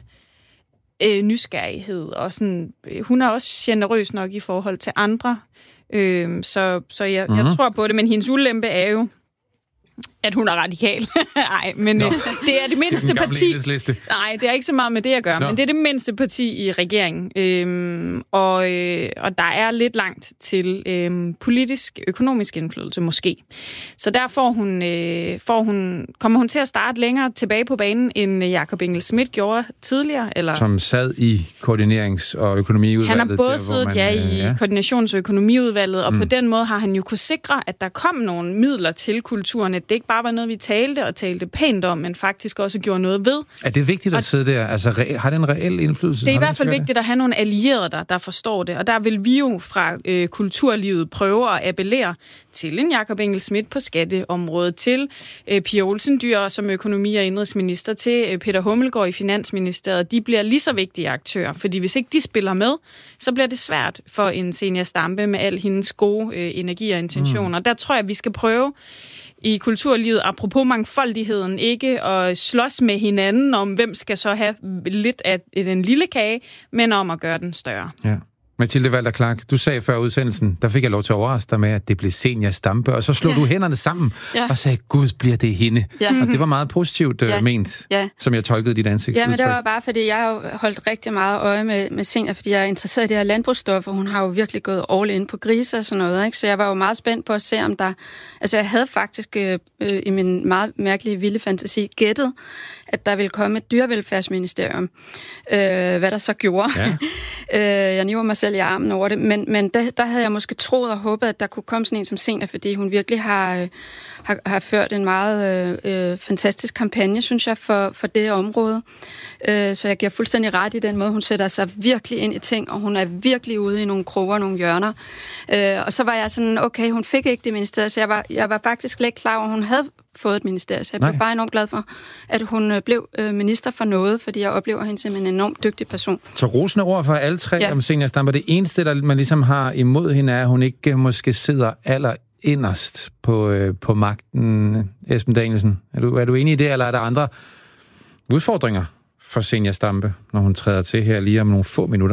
Øh, nysgerrighed, og sådan, øh, hun er også generøs nok i forhold til andre, øh, så, så jeg, mm-hmm. jeg tror på det, men hendes ulempe er jo, at hun er radikal. Nej, men øh, det er det mindste parti. Nej, det er ikke så meget med det at gøre, Nå. men det er det mindste parti i regeringen. Øhm, og, øh, og der er lidt langt til øh, politisk, økonomisk indflydelse, måske. Så der får hun, øh, får hun, kommer hun til at starte længere tilbage på banen, end Jakob Engel-Schmidt gjorde tidligere. Eller? Som sad i koordinerings- og økonomiudvalget. Han har både der, siddet man, ja, i ja. koordinations- og økonomiudvalget, og mm. på den måde har han jo kunne sikre, at der kom nogle midler til kulturen, at det ikke bare var noget, vi talte og talte pænt om, men faktisk også gjorde noget ved. Er det vigtigt at og sidde der? Altså, re- har det en reel indflydelse? Det er i hvert fald vigtigt at have nogle allierede, der, der forstår det, og der vil vi jo fra øh, kulturlivet prøve at appellere til en Jakob Engel-Schmidt på skatteområdet, til øh, Pia Olsen Dyhr som økonomi- og indrigsminister, til øh, Peter Hummelgaard i Finansministeriet. De bliver lige så vigtige aktører, fordi hvis ikke de spiller med, så bliver det svært for en Zenia Stampe med al hendes gode øh, energi og intentioner. Mm. Der tror jeg, at vi skal prøve i kulturlivet, apropos mangfoldigheden, ikke at slås med hinanden om, hvem skal så have lidt af den lille kage, men om at gøre den større. Ja. Mathilde Walter Clark, du sagde før udsendelsen, der fik jeg lov til at overraske dig med, at det blev Zenia Stampe, og så slog ja. du hænderne sammen ja. og sagde, gud, bliver det hende? Ja. Og det var meget positivt ja. ment, ja. som jeg tolkede dit ansigtsudtryk. Ja, men det var bare, fordi jeg har holdt rigtig meget øje med, med Zenia, fordi jeg er interesseret i det her landbrugsstof, og hun har jo virkelig gået all in på grise og sådan noget, ikke? Så jeg var jo meget spændt på at se, om der... Altså, jeg havde faktisk øh, øh, i min meget mærkelige, vilde fantasi gættet, at der ville komme et dyrevelfærdsministerium. Øh, hvad der så gjorde. Ja. øh, jeg niver mig selv i armen over det, men, men der, der havde jeg måske troet og håbet, at der kunne komme sådan en som Zenia, fordi hun virkelig har, øh, har, har ført en meget øh, fantastisk kampagne, synes jeg, for, for det område. Øh, så jeg giver fuldstændig ret i den måde, hun sætter sig virkelig ind i ting, og hun er virkelig ude i nogle kroger og nogle hjørner. Øh, og så var jeg sådan, okay, hun fik ikke det ministerie, så jeg var, jeg var faktisk slet ikke klar over, at hun havde fået et ministerie. Så jeg blev Nej. bare enormt glad for, at hun blev minister for noget, fordi jeg oplever hende som en enormt dygtig person. Så rosende ord for alle tre ja. om Zenia Stampe. Det eneste, der man ligesom har imod hende, er, at hun ikke måske sidder aller inderst på, øh, på magten. Esben Danielsen, er du, er du enig i det, eller er der andre udfordringer for Zenia Stampe, når hun træder til her lige om nogle få minutter?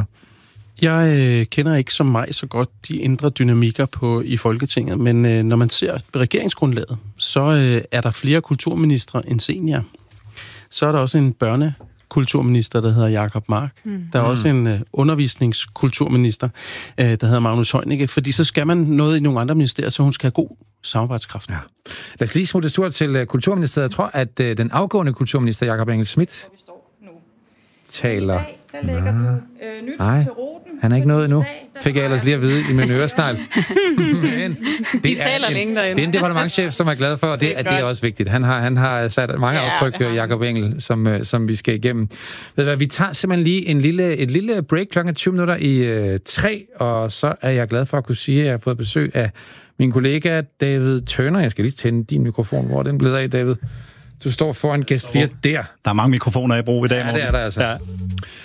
Jeg øh, kender ikke som mig så godt de indre dynamikker på i Folketinget, men øh, når man ser regeringsgrundlaget, så øh, er der flere kulturministre end Zenia. Så er der også en børnekulturminister, der hedder Jacob Mark. Mm. Der er mm. også en øh, undervisningskulturminister, øh, der hedder Magnus Heunicke, fordi så skal man noget i nogle andre ministerier, så hun skal have god samarbejdskraft. Ja. Lad os lige smutte stort til uh, kulturministeriet. Jeg tror, at uh, den afgående kulturminister, Jakob Engel-Schmidt, taler... Der lægger du øh, nyt Nej, til ruten. Han er ikke nået endnu. Fik jeg ellers lige at vide i min øresnegl. Men de taler længe derinde. Det er en departementschef, som er glad for, og det, det, er, det er også vigtigt. Han har, han har sat mange ja, aftryk, Jakob Engel, som, som vi skal igennem. Ved hvad, vi tager simpelthen lige en lille, et lille break klokken tyve minutter i øh, tre, og så er jeg glad for at kunne sige, at jeg har fået besøg af min kollega David Turner. Jeg skal lige tænde din mikrofon. Hvor er den blevet af, David? Du står foran gæst fire der. Der er mange mikrofoner i brug i dag, Ja, det er der altså. Ja.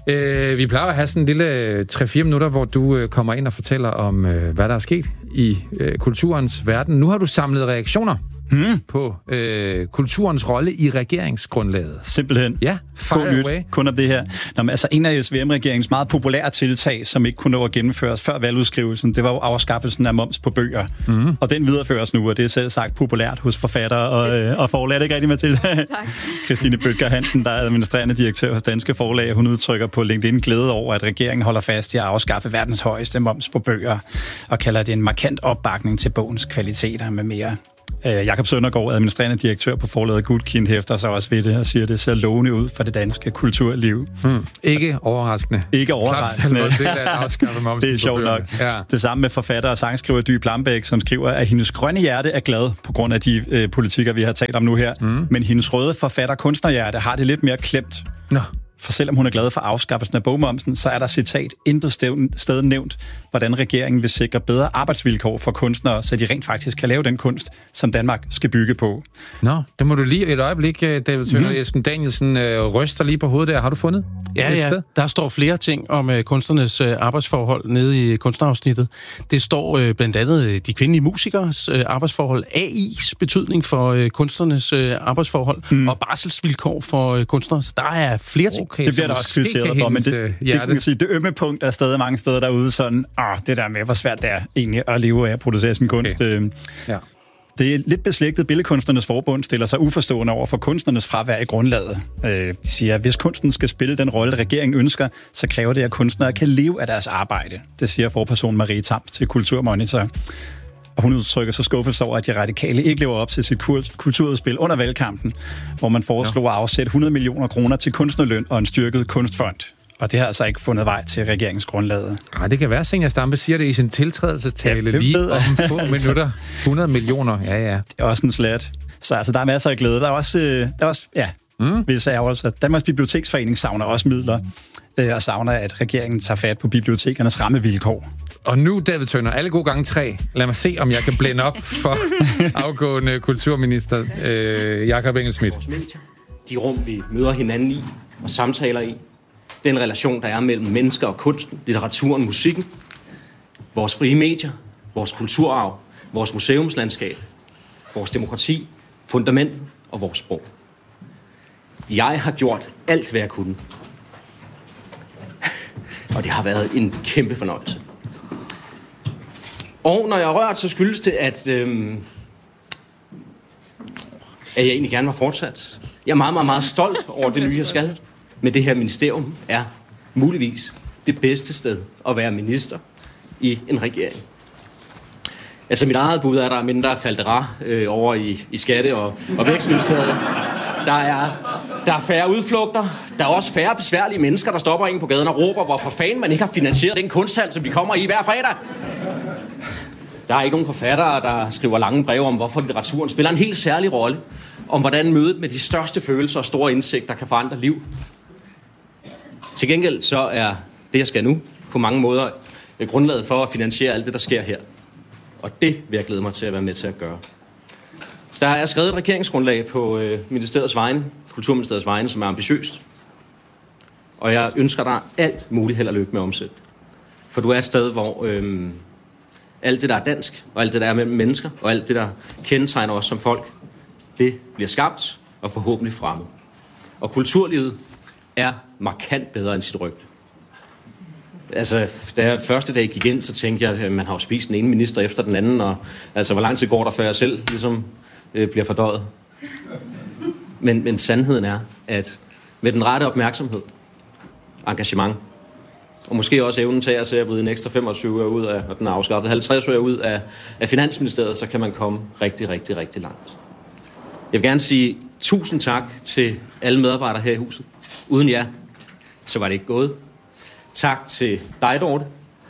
Øh, vi plejer at have sådan en lille tre fire minutter, hvor du øh, kommer ind og fortæller om, øh, hvad der er sket i øh, kulturens verden. Nu har du samlet reaktioner hmm. på øh, kulturens rolle i regeringsgrundlaget. Simpelthen. Ja, fire away. Kun om det her. Nå, men, altså, en af S V M-regeringens meget populære tiltag, som ikke kunne nå at gennemføres før valgudskrivelsen, det var jo afskaffelsen af moms på bøger. Mm. Og den videreføres nu, og det er selv sagt populært hos forfattere og, øh, og forlag. Det er ikke rigtigt, Mathilde? Tak. Christine Bødker Hansen, der er administrerende direktør hos Danske Forlag, hun udtrykker på LinkedIn glæde over, at regeringen holder fast i at afskaffe verdens højeste moms på bøger, og kalder det en markant opbakning til bogens kvaliteter med mere. Jakob Søndergaard, administrerende direktør på forlaget Gulkind, hæfter sig også ved det og siger, at det ser lovende ud for det danske kulturliv. Hmm. Ikke overraskende. Ikke overraskende. Det er, det er sjovt nok. Ja. Det samme med forfatter og sangskriver Dy Plambæk, som skriver, at hendes grønne hjerte er glad på grund af de øh, politikker, vi har talt om nu her. Hmm. Men hendes røde forfatter-kunstnerhjerte har det lidt mere klemt. Nå. For selvom hun er glad for afskaffelsen af bogmomsen, så er der citat intet sted nævnt, hvordan regeringen vil sikre bedre arbejdsvilkår for kunstnere, så de rent faktisk kan lave den kunst, som Danmark skal bygge på. Nå, det må du lige et øjeblik, David Tønder mm. Esben Danielsen øh, ryster lige på hovedet der. Har du fundet ja, et ja. sted? Der står flere ting om øh, kunstnernes øh, arbejdsforhold nede i kunstnerafsnittet. Det står øh, blandt andet øh, de kvindelige musikers øh, arbejdsforhold, A I's betydning for øh, kunstnernes øh, arbejdsforhold mm. og barselsvilkår for øh, kunstnere. Så der er flere ting. Okay, det bliver der også kritiseret for, men det, det, det, kan sige, det ømme punkt er stadig mange steder derude sådan, ah, det der med, hvor svært det er egentlig at leve af at producere sin kunst. Okay. Ja. Det er lidt beslægtet. Billedkunstnernes Forbund stiller sig uforstående over for kunstnernes fravær i grundlaget. De siger, at hvis kunsten skal spille den rolle, regeringen ønsker, så kræver det, at kunstnere kan leve af deres arbejde. Det siger forperson Marie Tamp til Kulturmonitor. Og hun udtrykker så skuffelse over, at de radikale ikke lever op til sit kulturudspil under valgkampen, hvor man foreslog at afsætte hundrede millioner kroner til kunstnerløn og en styrket kunstfond. Og det har altså ikke fundet vej til regeringsgrundlaget. Nej, det kan være, Zenia Stampe siger det i sin tiltrædelsestale ja, lige om få minutter. hundrede millioner, ja, ja. Det er også en slat. Så altså, der er masser af glæde. Der er også, der er også ja, mm. vil jeg sige også, at Danmarks Biblioteksforening savner også midler, og savner, at regeringen tager fat på bibliotekernes rammevilkår. Og nu, David Tønder, alle gode gange tre. Lad mig se, om jeg kan blænde op for afgående kulturminister øh, Jakob Engel-Schmidt. Vores medier, de rum, vi møder hinanden i og samtaler i, den relation, der er mellem mennesker og kunsten, litteraturen, musikken, vores frie medier, vores kulturarv, vores museumslandskab, vores demokrati, fundamentet og vores sprog. Jeg har gjort alt, hvad jeg kunne. Og det har været en kæmpe fornøjelse. Og når jeg er rørt, så skyldes det, at, øhm, at jeg egentlig gerne var fortsat. Jeg er meget, meget, meget stolt over det nye, jeg skal. Men det her ministerium er muligvis det bedste sted at være minister i en regering. Altså mit eget bud er, der er mindre falderar øh, over i, i Skatte- og, og Vækstministeriet. Der er, der er færre udflugter. Der er også færre besværlige mennesker, der stopper en på gaden og råber, hvorfor fanden man ikke har finansieret den kunsthal, som de kommer i hver fredag. Der er ikke nogen forfattere, der skriver lange breve om, hvorfor litteraturen spiller en helt særlig rolle. Om hvordan mødet med de største følelser og store indsigter kan forandre liv. Til gengæld så er det, jeg skal nu, på mange måder grundlaget for at finansiere alt det, der sker her. Og det vil jeg glæde mig til at være med til at gøre. Der er skrevet et regeringsgrundlag på øh, ministeriets vegne, Kulturministeriets vegne, som er ambitiøst. Og jeg ønsker dig alt muligt held og lykke med at omsætte. For du er et sted, hvor øh, alt det, der er dansk, og alt det, der er mellem mennesker, og alt det, der kendetegner os som folk, det bliver skabt og forhåbentlig fremmet. Og kulturlivet er markant bedre end sit rygte. Altså, da jeg første dag gik ind, så tænkte jeg, at man har jo spist den ene minister efter den anden, og altså, hvor lang tid går der, før jeg selv ligesom øh, bliver fordøjet. Men, men sandheden er, at med den rette opmærksomhed, engagement, og måske også evnen til at se at vride en ekstra femogtyve øre ud af, og den er afskaffet, halvtreds øre ud af, af Finansministeriet, så kan man komme rigtig, rigtig, rigtig langt. Jeg vil gerne sige tusind tak til alle medarbejdere her i huset. Uden jer, så var det ikke gået. Tak til dig, Dorte.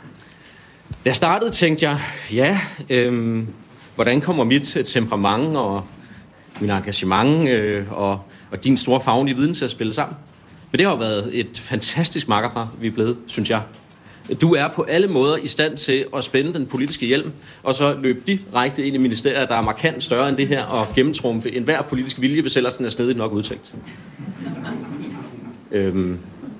Da jeg startede, tænkte jeg, ja, øhm, hvordan kommer mit temperament og min engagement øh, og, og din store faglige viden til at spille sammen? Men det har jo været et fantastisk makkerpar, vi er blevet, synes jeg. Du er på alle måder i stand til at spænde den politiske hjelm, og så løbe direkte ind i ministeriet, der er markant større end det her, og gennemtrumfe enhver politisk vilje, hvis ellers den er stedigt nok udtænkt. Øhm,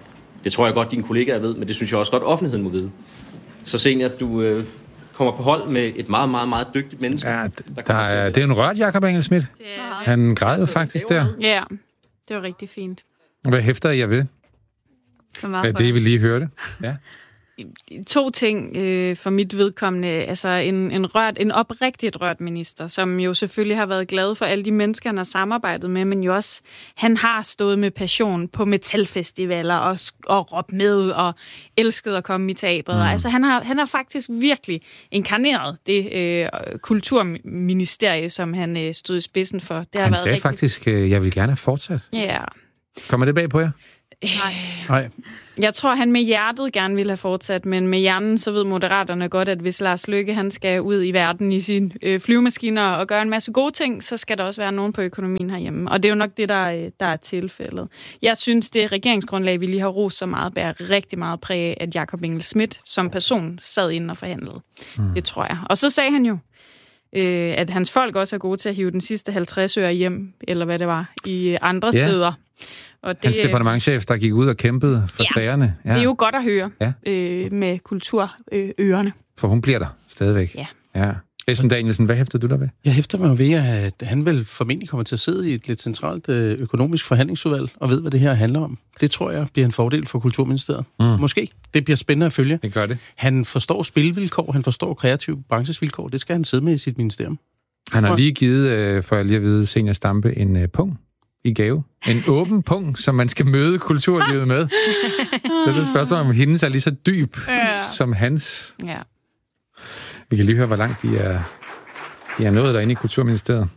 Det tror jeg godt, dine kollegaer ved, men det synes jeg også godt, offentligheden må vide. Så senior, du øh, kommer på hold med et meget, meget, meget dygtigt menneske. Ja, der, der er, det er en rørt Jakob Engel-Schmidt. Han græd jo faktisk der. Ja, det var rigtig fint. Hvad hæfter jeg ved? Så meget Hvad det, vi lige hørte? Ja. To ting øh, for mit vedkommende. Altså en, en, rørt, en oprigtigt rørt minister, som jo selvfølgelig har været glad for alle de mennesker, han har samarbejdet med, men jo også, han har stået med passion på metalfestivaler og, og råbt med og elsket at komme i teatret. Mm. Altså han har, han har faktisk virkelig inkarneret det øh, kulturministerie, som han øh, stod i spidsen for. Det har han været sagde rigtig... faktisk, øh, jeg vil gerne have fortsat. Ja. Kommer det bag på jer? Nej. Nej. Jeg tror, han med hjertet gerne ville have fortsat, men med hjernen, så ved Moderaterne godt, at hvis Lars Løkke han skal ud i verden i sine øh, flyvemaskiner og gøre en masse gode ting, så skal der også være nogen på økonomien herhjemme. Og det er jo nok det, der, der er tilfældet. Jeg synes, det regeringsgrundlag, vi lige har rost så meget, bærer rigtig meget præg af, at Jakob Engel-Schmidt som person sad inde og forhandlede. Mm. Det tror jeg. Og så sagde han jo, øh, at hans folk også er gode til at hive den sidste halvtreds øre hjem, eller hvad det var, i andre yeah. steder. Og det, hans departementschef, der gik ud og kæmpede for ja, sagerne. Ja, det er jo godt at høre ja. øh, med kulturørerne. For hun bliver der stadigvæk. Ja. ja. Esben Danielsen, hvad hæfter du der ved? Jeg hæfter mig ved, at han vel formentlig kommer til at sidde i et lidt centralt økonomisk forhandlingsudvalg og ved, hvad det her handler om. Det tror jeg bliver en fordel for Kulturministeriet. Mm. Måske. Det bliver spændende at følge. Det gør det. Han forstår spilvilkår, han forstår kreative branchesvilkår. Det skal han sidde med i sit ministerium. Han har lige givet, for lige at vide, Senior Stampe en uh, punkt i gave. En åben punkt, som man skal møde kulturlivet med. Så det spørgsmål om hendes er lige så dyb ja. som hans. Ja. Vi kan lige høre, hvor langt de er, de er nået derinde i Kulturministeriet.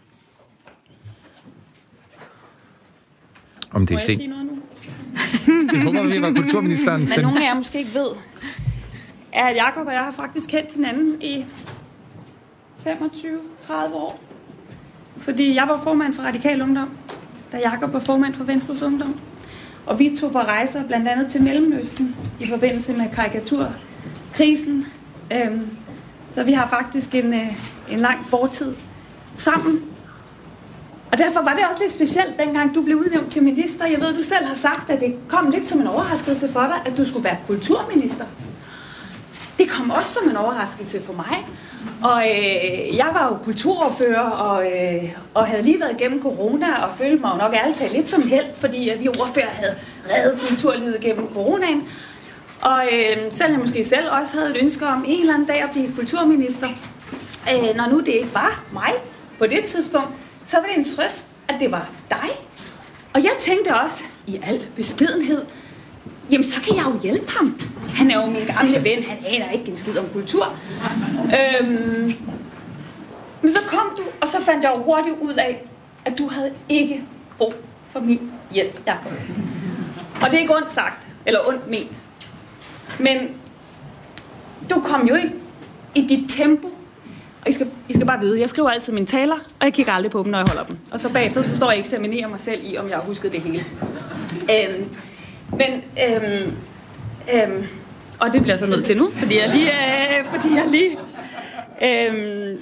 Om det er sent. Må jeg sige noget nu? Det håber vi, var kulturministeren. Men nogen af jer måske ikke ved, er, at Jakob og jeg har faktisk kendt hinanden i femogtyve til tredive år. Fordi jeg var formand for Radikal Ungdom, da Jakob var formand for Venstres Ungdom. Og vi tog på rejser blandt andet til Mellemøsten i forbindelse med karikaturkrisen. Øhm, så vi har faktisk en, en lang fortid sammen. Og derfor var det også lidt specielt, dengang du blev udnævnt til minister. Jeg ved, du selv har sagt, at det kom lidt som en overraskelse for dig, at du skulle være kulturminister. Det kom også som en overraskelse for mig. Og øh, jeg var jo kulturordfører og, øh, og havde lige været igennem corona og følte mig jo nok ærligt talt lidt som held, fordi at vi ordfører havde reddet kulturlivet gennem coronaen. Og øh, selvom jeg måske selv også havde et ønske om en eller anden dag at blive kulturminister, øh, når nu det ikke var mig på det tidspunkt, så var det en trøst, at det var dig. Og jeg tænkte også i al beskedenhed, jamen så kan jeg jo hjælpe ham. Han er jo min gamle ven, han aner ikke en skid om kultur. Øhm, men så kom du, og så fandt jeg jo hurtigt ud af, at du havde ikke brug for min hjælp, Jakob. Og det er ikke ondt sagt, eller ondt ment. Men du kom jo ikke i dit tempo. Og I skal, I skal bare vide, jeg skriver altid mine taler, og jeg kigger aldrig på dem, når jeg holder dem. Og så bagefter, så står jeg og eksaminerer mig selv i, om jeg har husket det hele. Øhm, men, øhm, øhm, og det bliver så nødt til nu, fordi jeg lige, øh, fordi jeg lige, øhm,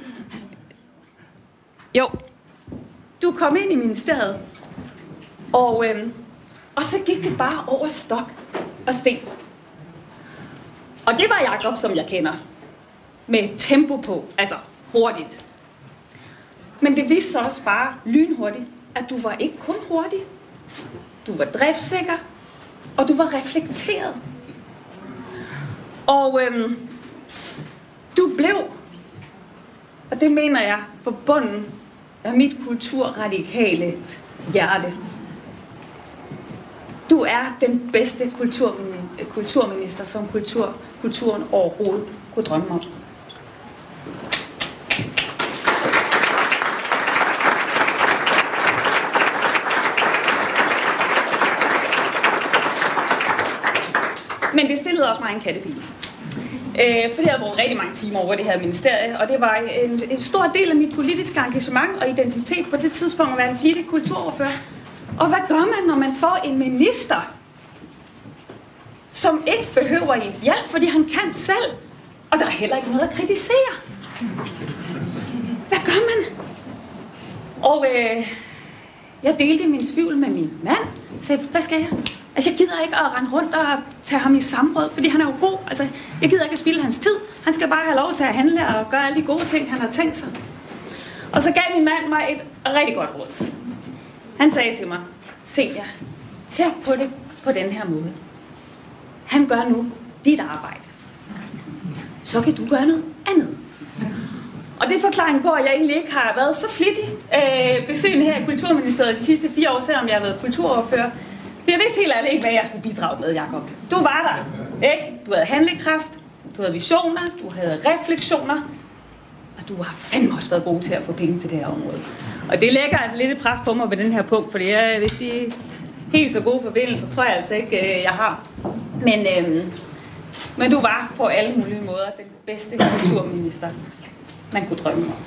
jo, du kom ind i ministeriet, og, øhm, og så gik det bare over stok og sten. Og det var Jakob, som jeg kender, med tempo på, altså hurtigt. Men det viste sig også bare lynhurtigt, at du var ikke kun hurtig, du var driftssikker, og du var reflekteret. Og øhm, du blev, og det mener jeg, forbundet af mit kulturradikale hjerte. Du er den bedste kulturminister, kulturminister som kultur, kulturen overhovedet kunne drømme om. Men det stillede også mig en kattepine. Øh, for jeg havde brugt rigtig mange timer over det her ministerie, og det var en, en stor del af mit politiske engagement og identitet på det tidspunkt at være en flittig kulturordfører. Og hvad gør man, når man får en minister, som ikke behøver ens hjælp, fordi han kan selv, og der er heller ikke noget at kritisere? Hvad gør man? Og øh, Jeg delte min tvivl med min mand. Jeg sagde, hvad skal jeg? Altså, jeg gider ikke at rende rundt og tage ham i samråd, fordi han er jo god. Altså, jeg gider ikke at spilde hans tid. Han skal bare have lov til at handle og gøre alle de gode ting, han har tænkt sig. Og så gav min mand mig et rigtig godt råd. Han sagde til mig, Senior, tænk på det på den her måde. Han gør nu dit arbejde. Så kan du gøre noget andet. Og det er forklaringen på, at jeg egentlig ikke har været så flittig øh, besøgende her i Kulturministeriet de sidste fire år, selvom jeg har været kulturordfører. For jeg vidste helt ærligt ikke, hvad jeg skulle bidrage med, Jacob. Du var der, ikke? Du havde handlekraft, du havde visioner, du havde refleksioner, og du har fandme også været god til at få penge til det her område. Og det lægger altså lidt et pres på mig ved den her punkt, fordi jeg vil sige, helt så gode forbindelser tror jeg altså ikke, jeg har. Men, øh, men du var på alle mulige måder den bedste kulturminister, man kunne drømme om.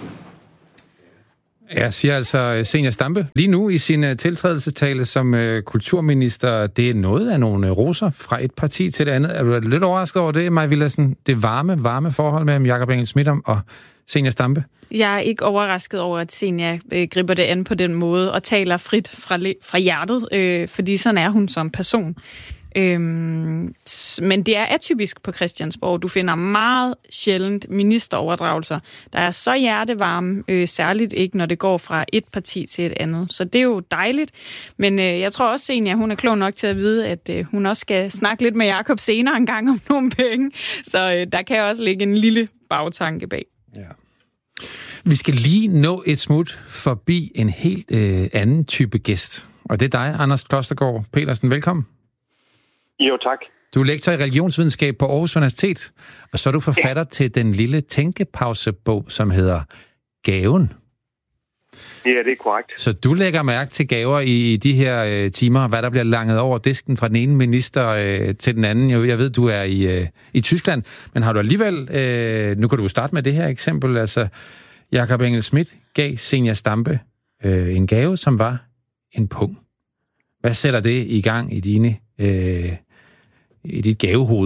Jeg siger altså Zenia Stampe lige nu i sin tiltrædelsestale som kulturminister, det er noget af nogle roser fra et parti til det andet. Er du lidt overrasket over det, Mai Villadsen? Det varme, varme forhold mellem Jakob Engel-Schmidt og Zenia Stampe? Jeg er ikke overrasket over, at Zenia øh, griber det an på den måde og taler frit fra, fra hjertet, øh, fordi sådan er hun som person. Øhm, men det er atypisk på Christiansborg. Du finder meget sjældent ministeroverdragelser, der er så hjertevarme, øh, særligt ikke, når det går fra et parti til et andet. Så det er jo dejligt. Men øh, jeg tror også, Zenia, hun er klog nok til at vide, at øh, hun også skal snakke lidt med Jakob senere en gang om nogle penge. Så øh, der kan også ligge en lille bagtanke bag. Ja. Vi skal lige nå et smut forbi en helt øh, anden type gæst. Og det er dig, Anders Klostergaard Petersen. Velkommen. Jo, tak. Du er lektor i religionsvidenskab på Aarhus Universitet, og så er du forfatter ja. til den lille tænkepausebog, som hedder Gaven. Ja, det er korrekt. Så du lægger mærke til gaver i de her øh, timer, hvad der bliver langet over disken fra den ene minister øh, til den anden. Jeg, jeg ved, du er i, øh, i Tyskland, men har du alligevel... Øh, nu kan du starte med det her eksempel. Altså, Jakob Engel-Schmidt gav Zenia Stampe øh, en gave, som var en pung. Hvad sætter det i gang i dine... Øh, i dit gavehoved?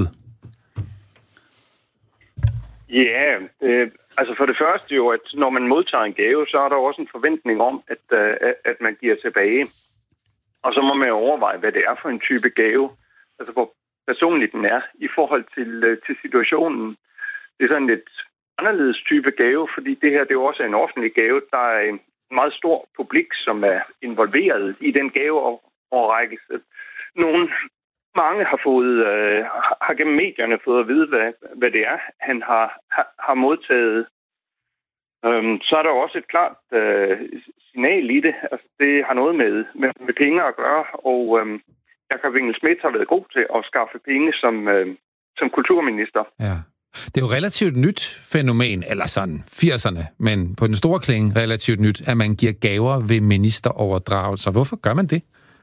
Ja, øh, altså for det første jo, at når man modtager en gave, så er der også en forventning om, at, øh, at man giver tilbage. Og så må man overveje, hvad det er for en type gave. Altså hvor personligt den er i forhold til, øh, til situationen. Det er sådan en lidt anderledes type gave, fordi det her det er også en offentlig gave. Der er en meget stor publik, som er involveret i den gaveoverrækkelse. Nogle Mange har fået øh, har gennem medierne fået at vide, hvad, hvad det er, han har, har, har modtaget. Øhm, så er der også et klart øh, signal i det. Altså, det har noget med, med, med penge at gøre, og øh, Jakob Engel-Schmidt har været god til at skaffe penge som, øh, som kulturminister. Ja. Det er jo relativt nyt fænomen, eller sådan firserne, men på den store klinge relativt nyt, at man giver gaver ved ministeroverdragelser. Hvorfor gør man det?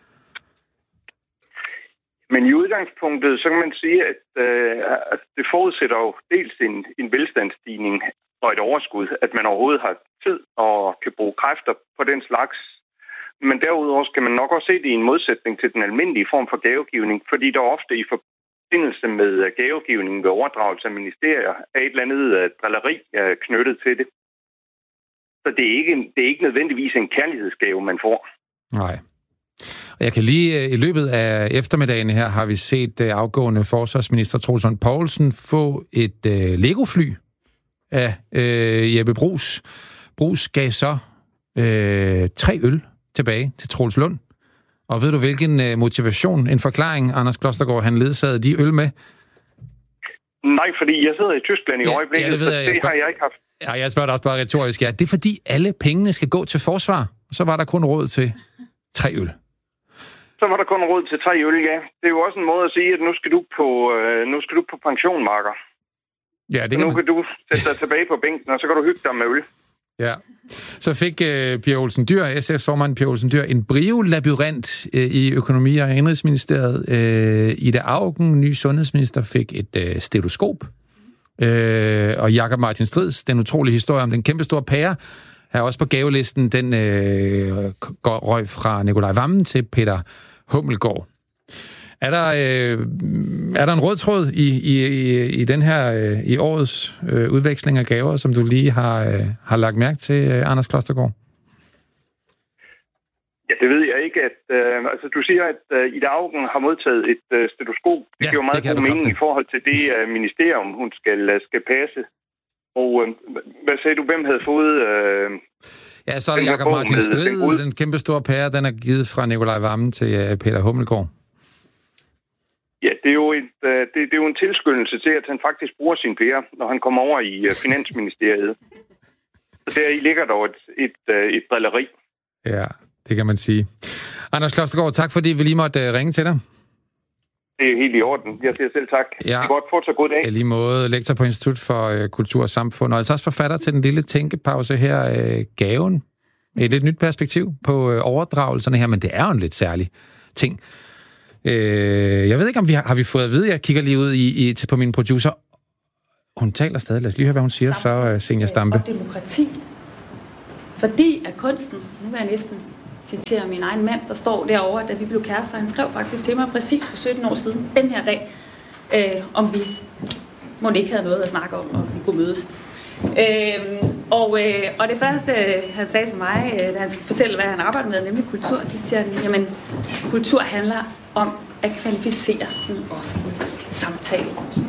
Men i udgangspunktet, så kan man sige, at øh, altså, det forudsætter jo dels en, en velstandsstigning og et overskud, at man overhovedet har tid og kan bruge kræfter på den slags. Men derudover skal man nok også se det i en modsætning til den almindelige form for gavegivning, fordi der ofte i forbindelse med gavegivning ved overdragelse af ministerier er et eller andet drilleri knyttet til det. Så det er ikke, det er ikke nødvendigvis en kærlighedsgave, man får. Nej. Jeg kan lige i løbet af eftermiddagen her har vi set afgående forsvarsminister Troels Lund Poulsen få et uh, Lego-fly af uh, Jeppe Bruus. Bruus gav så uh, tre øl tilbage til Troels Lund. Og ved du, hvilken uh, motivation, en forklaring, Anders Klostergaard, han ledsagede de øl med? Nej, fordi jeg sidder i Tyskland i ja, øjeblikket, ja, det, ved jeg, så det jeg spørger, har jeg ikke haft. Ja, jeg spørger dig også bare retorisk. Ja, det er fordi alle pengene skal gå til forsvar. Så var der kun råd til tre øl. Så var der kun råd til tre øl, ja. Det er jo også en måde at sige, at nu skal du på, øh, nu skal du på pension, Marker. Ja, det kan nu man... kan du sætte dig tilbage på bænken, og så kan du hygge dig med øl. Ja. Så fik øh, Pia Olsen Dyhr, S F's formand Pia Olsen Dyhr, en brivelabyrint øh, i Økonomi- og Indrigsministeriet. Øh, Ida Auken, ny sundhedsminister, fik et øh, stetoskop. Øh, og Jakob Martin Strids, den utrolige historie om den kæmpestore pære, er også på gavelisten. Den øh, går røg fra Nikolaj Wammen til Peter Hummelgaard. Er der, øh, er der en rød tråd i, i, i den her øh, i årets øh, udveksling af gaver, som du lige har, øh, har lagt mærke til, øh, Anders Klostergaard? Ja, Det ved jeg ikke, at... Øh, altså, du siger, at øh, Ida Auken har modtaget et øh, stetoskop. Det ja, giver jo meget god mening i forhold til det øh, ministerium, hun skal, skal passe. Og øh, hvad sagde du, hvem havde fået... Øh, ja, så er det Jakob Martin Strid, den, den kæmpe store pære, den er givet fra Nikolaj Wammen til øh, Peter Hummelgaard. Ja, det er, jo et, øh, det, det er jo en tilskyndelse til, at han faktisk bruger sin pære, når han kommer over i øh, Finansministeriet. Så deri ligger der et, et, øh, et drilleri. Ja, det kan man sige. Anders Klostergaard, tak fordi vi lige måtte ringe til dig. Det er helt i orden. Jeg siger selv tak. Ja. Det er godt. Fortsat god dag. I lige måde lektor på Institut for øh, Kultur og Samfund, og altså også forfatter til den lille tænkepause her, øh, Gaven. Et lidt nyt perspektiv på øh, overdragelserne her, men det er jo en lidt særlig ting. Øh, jeg ved ikke, om vi har, har vi fået at vide, jeg kigger lige ud i, i, til på min producer. Hun taler stadig. Lad os lige høre, hvad hun siger, så uh, Zenia Stampe. Og demokrati. Fordi at kunsten, nu vil jeg næsten citere min egen mand, der står derovre, da vi blev kærester, han skrev faktisk til mig præcis for sytten år siden, den her dag, øh, om vi må ikke have noget at snakke om, og vi kunne mødes. Øh, og, øh, og det første, han sagde til mig, øh, da han skulle fortælle, hvad han arbejder med, nemlig kultur, så siger han, jamen, kultur handler om at kvalificere den offentlige samtale.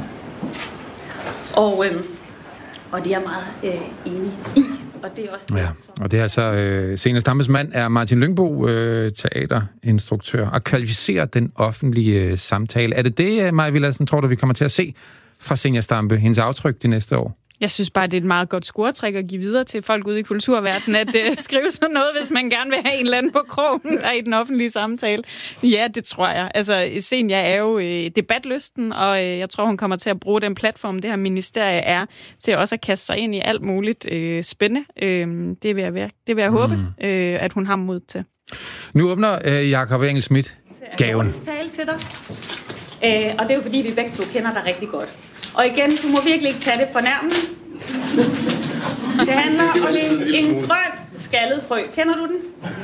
Og, øh, og det er jeg meget øh, enig i. Og det er også det, ja, og det er altså øh, Zenia Stampes mand er Martin Lyngbo, øh, teaterinstruktør, og kvalificerer den offentlige øh, samtale. Er det det, Maja Villadsen, tror du, vi kommer til at se fra Zenia Stampe, hendes aftryk de næste år? Jeg synes bare, det er et meget godt scoretræk at give videre til folk ude i kulturverdenen, at uh, skrive sådan noget, hvis man gerne vil have en eller anden på krogen der i den offentlige samtale. Ja, det tror jeg. Altså, Zenia er jo øh, debatlysten, og øh, jeg tror, hun kommer til at bruge den platform, det her ministerie er, til også at kaste sig ind i alt muligt øh, spændende. Øh, det vil jeg, det vil jeg håbe, mm. øh, at hun har mod til. Nu åbner øh, Jakob Engel-Schmidt gaven. Jeg tale til dig, øh, og det er jo fordi, vi begge to kender dig rigtig godt. Og igen, du må virkelig ikke tage det fornærmende. Det handler om en, en grøn skaldet frø. Kender du den?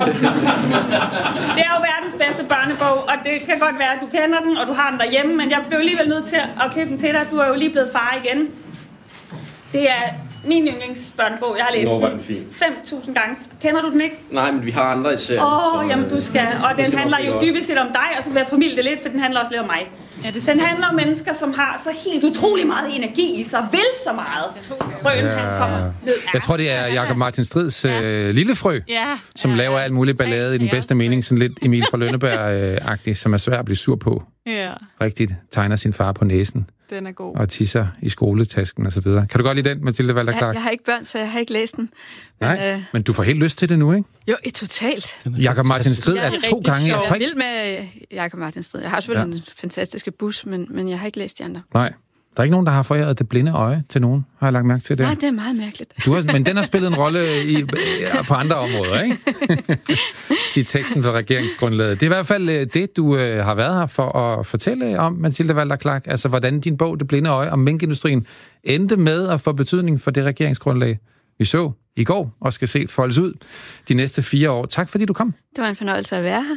Det er jo verdens bedste børnebog, og det kan godt være, at du kender den, og du har den derhjemme, men jeg blev alligevel nødt til at købe den til dig. Du er jo lige blevet far igen. Det er min yndlingsbørnebog. Jeg har læst den fem tusind gange. Kender du den ikke? Nej, men vi har andre i serien. Åh, oh, jamen du skal. Og den handler jo dybest set om dig, og så vil jeg formidle det lidt, for den handler også lidt om mig. Ja, den handler om mennesker, som har så helt utrolig meget energi i sig, og vil så meget. Frøen, ja. Han kommer ned. Jeg tror, det er Jakob Martin Strids ja. øh, lille frø, ja. som ja. laver alt muligt ballade i den bedste mening, sådan lidt Emil fra Lønneberg-agtig, som er svær at blive sur på. Ja. Rigtigt. Tegner sin far på næsen. Den er god. Og tisser i skoletasken og så videre. Kan du godt lide den, Mathilde Walter Clark? Jeg, jeg har ikke børn, så jeg har ikke læst den. Men, Nej, øh... men du får helt lyst til det nu, ikke? Jo, totalt. Jakob Martin Strid er, er to gange... Jeg er vild med Jakob Martin Strid. Jeg har selvfølgelig ja. en fantastiske bus, men, men jeg har ikke læst de andre. Nej. Der er ikke nogen, der har foræret det blinde øje til nogen, har jeg lagt mærke til det. Nej, det er meget mærkeligt. Du har, men den har spillet en rolle i, på andre områder, ikke? I teksten for regeringsgrundlaget. Det er i hvert fald det, du øh, har været her for at fortælle om, Mathilde Walter Clark. Altså, hvordan din bog, Det blinde øje, om minkindustrien endte med at få betydning for det regeringsgrundlag, vi så i går, og skal se foldes ud de næste fire år. Tak, fordi du kom. Det var en fornøjelse at være her.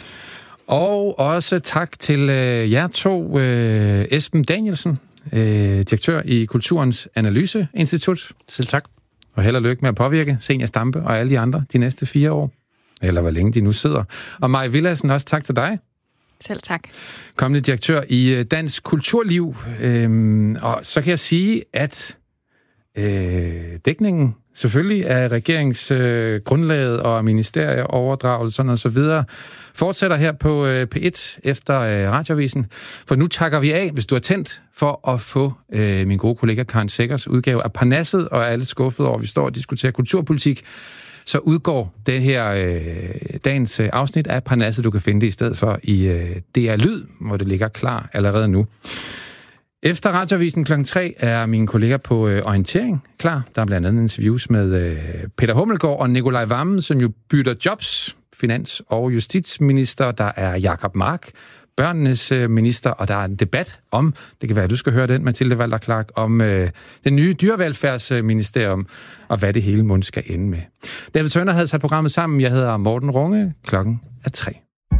Og også tak til øh, jer to, øh, Esben Danielsen, øh, direktør i Kulturens Analyseinstitut. Selv tak. Og held og lykke med at påvirke Zenia Stampe og alle de andre de næste fire år. Eller hvor længe de nu sidder. Og Maja Villadsen, også tak til dig. Selv tak. Kommende direktør i Dansk Kulturliv. Øhm, og så kan jeg sige, at øh, dækningen selvfølgelig af regeringsgrundlaget øh, og ministerieoverdragelser og så videre fortsætter her på øh, P et efter øh, Radioavisen. For nu takker vi af, hvis du er tændt, for at få øh, min gode kollega Karen Seggers udgave af Parnasset, og er alle skuffet over, at vi står og diskuterer kulturpolitik. Så udgår det her øh, dagens øh, afsnit af Parnasset. Du kan finde det i stedet for i øh, D R Lyd, hvor det ligger klar allerede nu. Efter Radioavisen klokken tre er mine kolleger på øh, orientering klar. Der er blandt andet interviews med øh, Peter Hummelgaard og Nikolaj Wammen, som jo bytter jobs. Finans- og justitsminister. Der er Jacob Mark, børnenes øh, minister, og der er en debat om, det kan være, at du skal høre den, Mathilde Walter Clark, om øh, den nye dyrevelfærdsministerium, og hvad det hele mund skal ende med. David Tønder havde sat programmet sammen. Jeg hedder Morten Runge. Klokken er tre.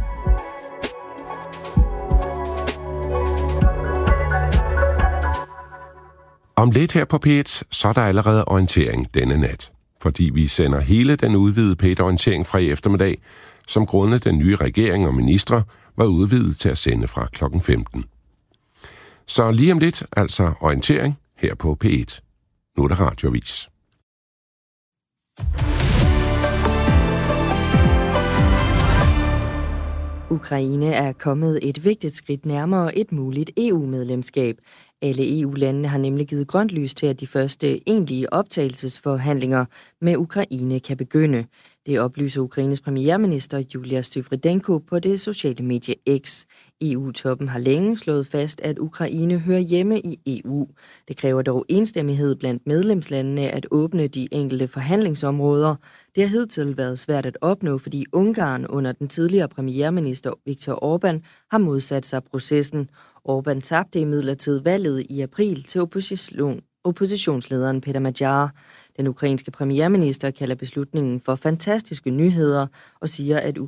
Om lidt her på P et, så er der allerede orientering denne nat. Fordi vi sender hele den udvidede P et-orientering fra i eftermiddag, som grundet den nye regering og ministre var udvidet til at sende fra klokken femten. Så lige om lidt, altså orientering her på P et. Nu er der radioavis. Ukraine er kommet et vigtigt skridt nærmere et muligt E U-medlemskab. Alle E U-landene har nemlig givet grønt lys til, at de første egentlige optagelsesforhandlinger med Ukraine kan begynde. Det oplyser Ukraines premierminister Julia Sviridenko på det sociale medie X. E U-toppen har længe slået fast, at Ukraine hører hjemme i E U. Det kræver dog enstemmighed blandt medlemslandene at åbne de enkelte forhandlingsområder. Det har hidtil været svært at opnå, fordi Ungarn under den tidligere premierminister Viktor Orbán har modsat sig processen. Orbán tabte imidlertid valget i april til opposition. oppositionslederen Peter Magyar. Den ukrainske premierminister kalder beslutningen for fantastiske nyheder og siger, at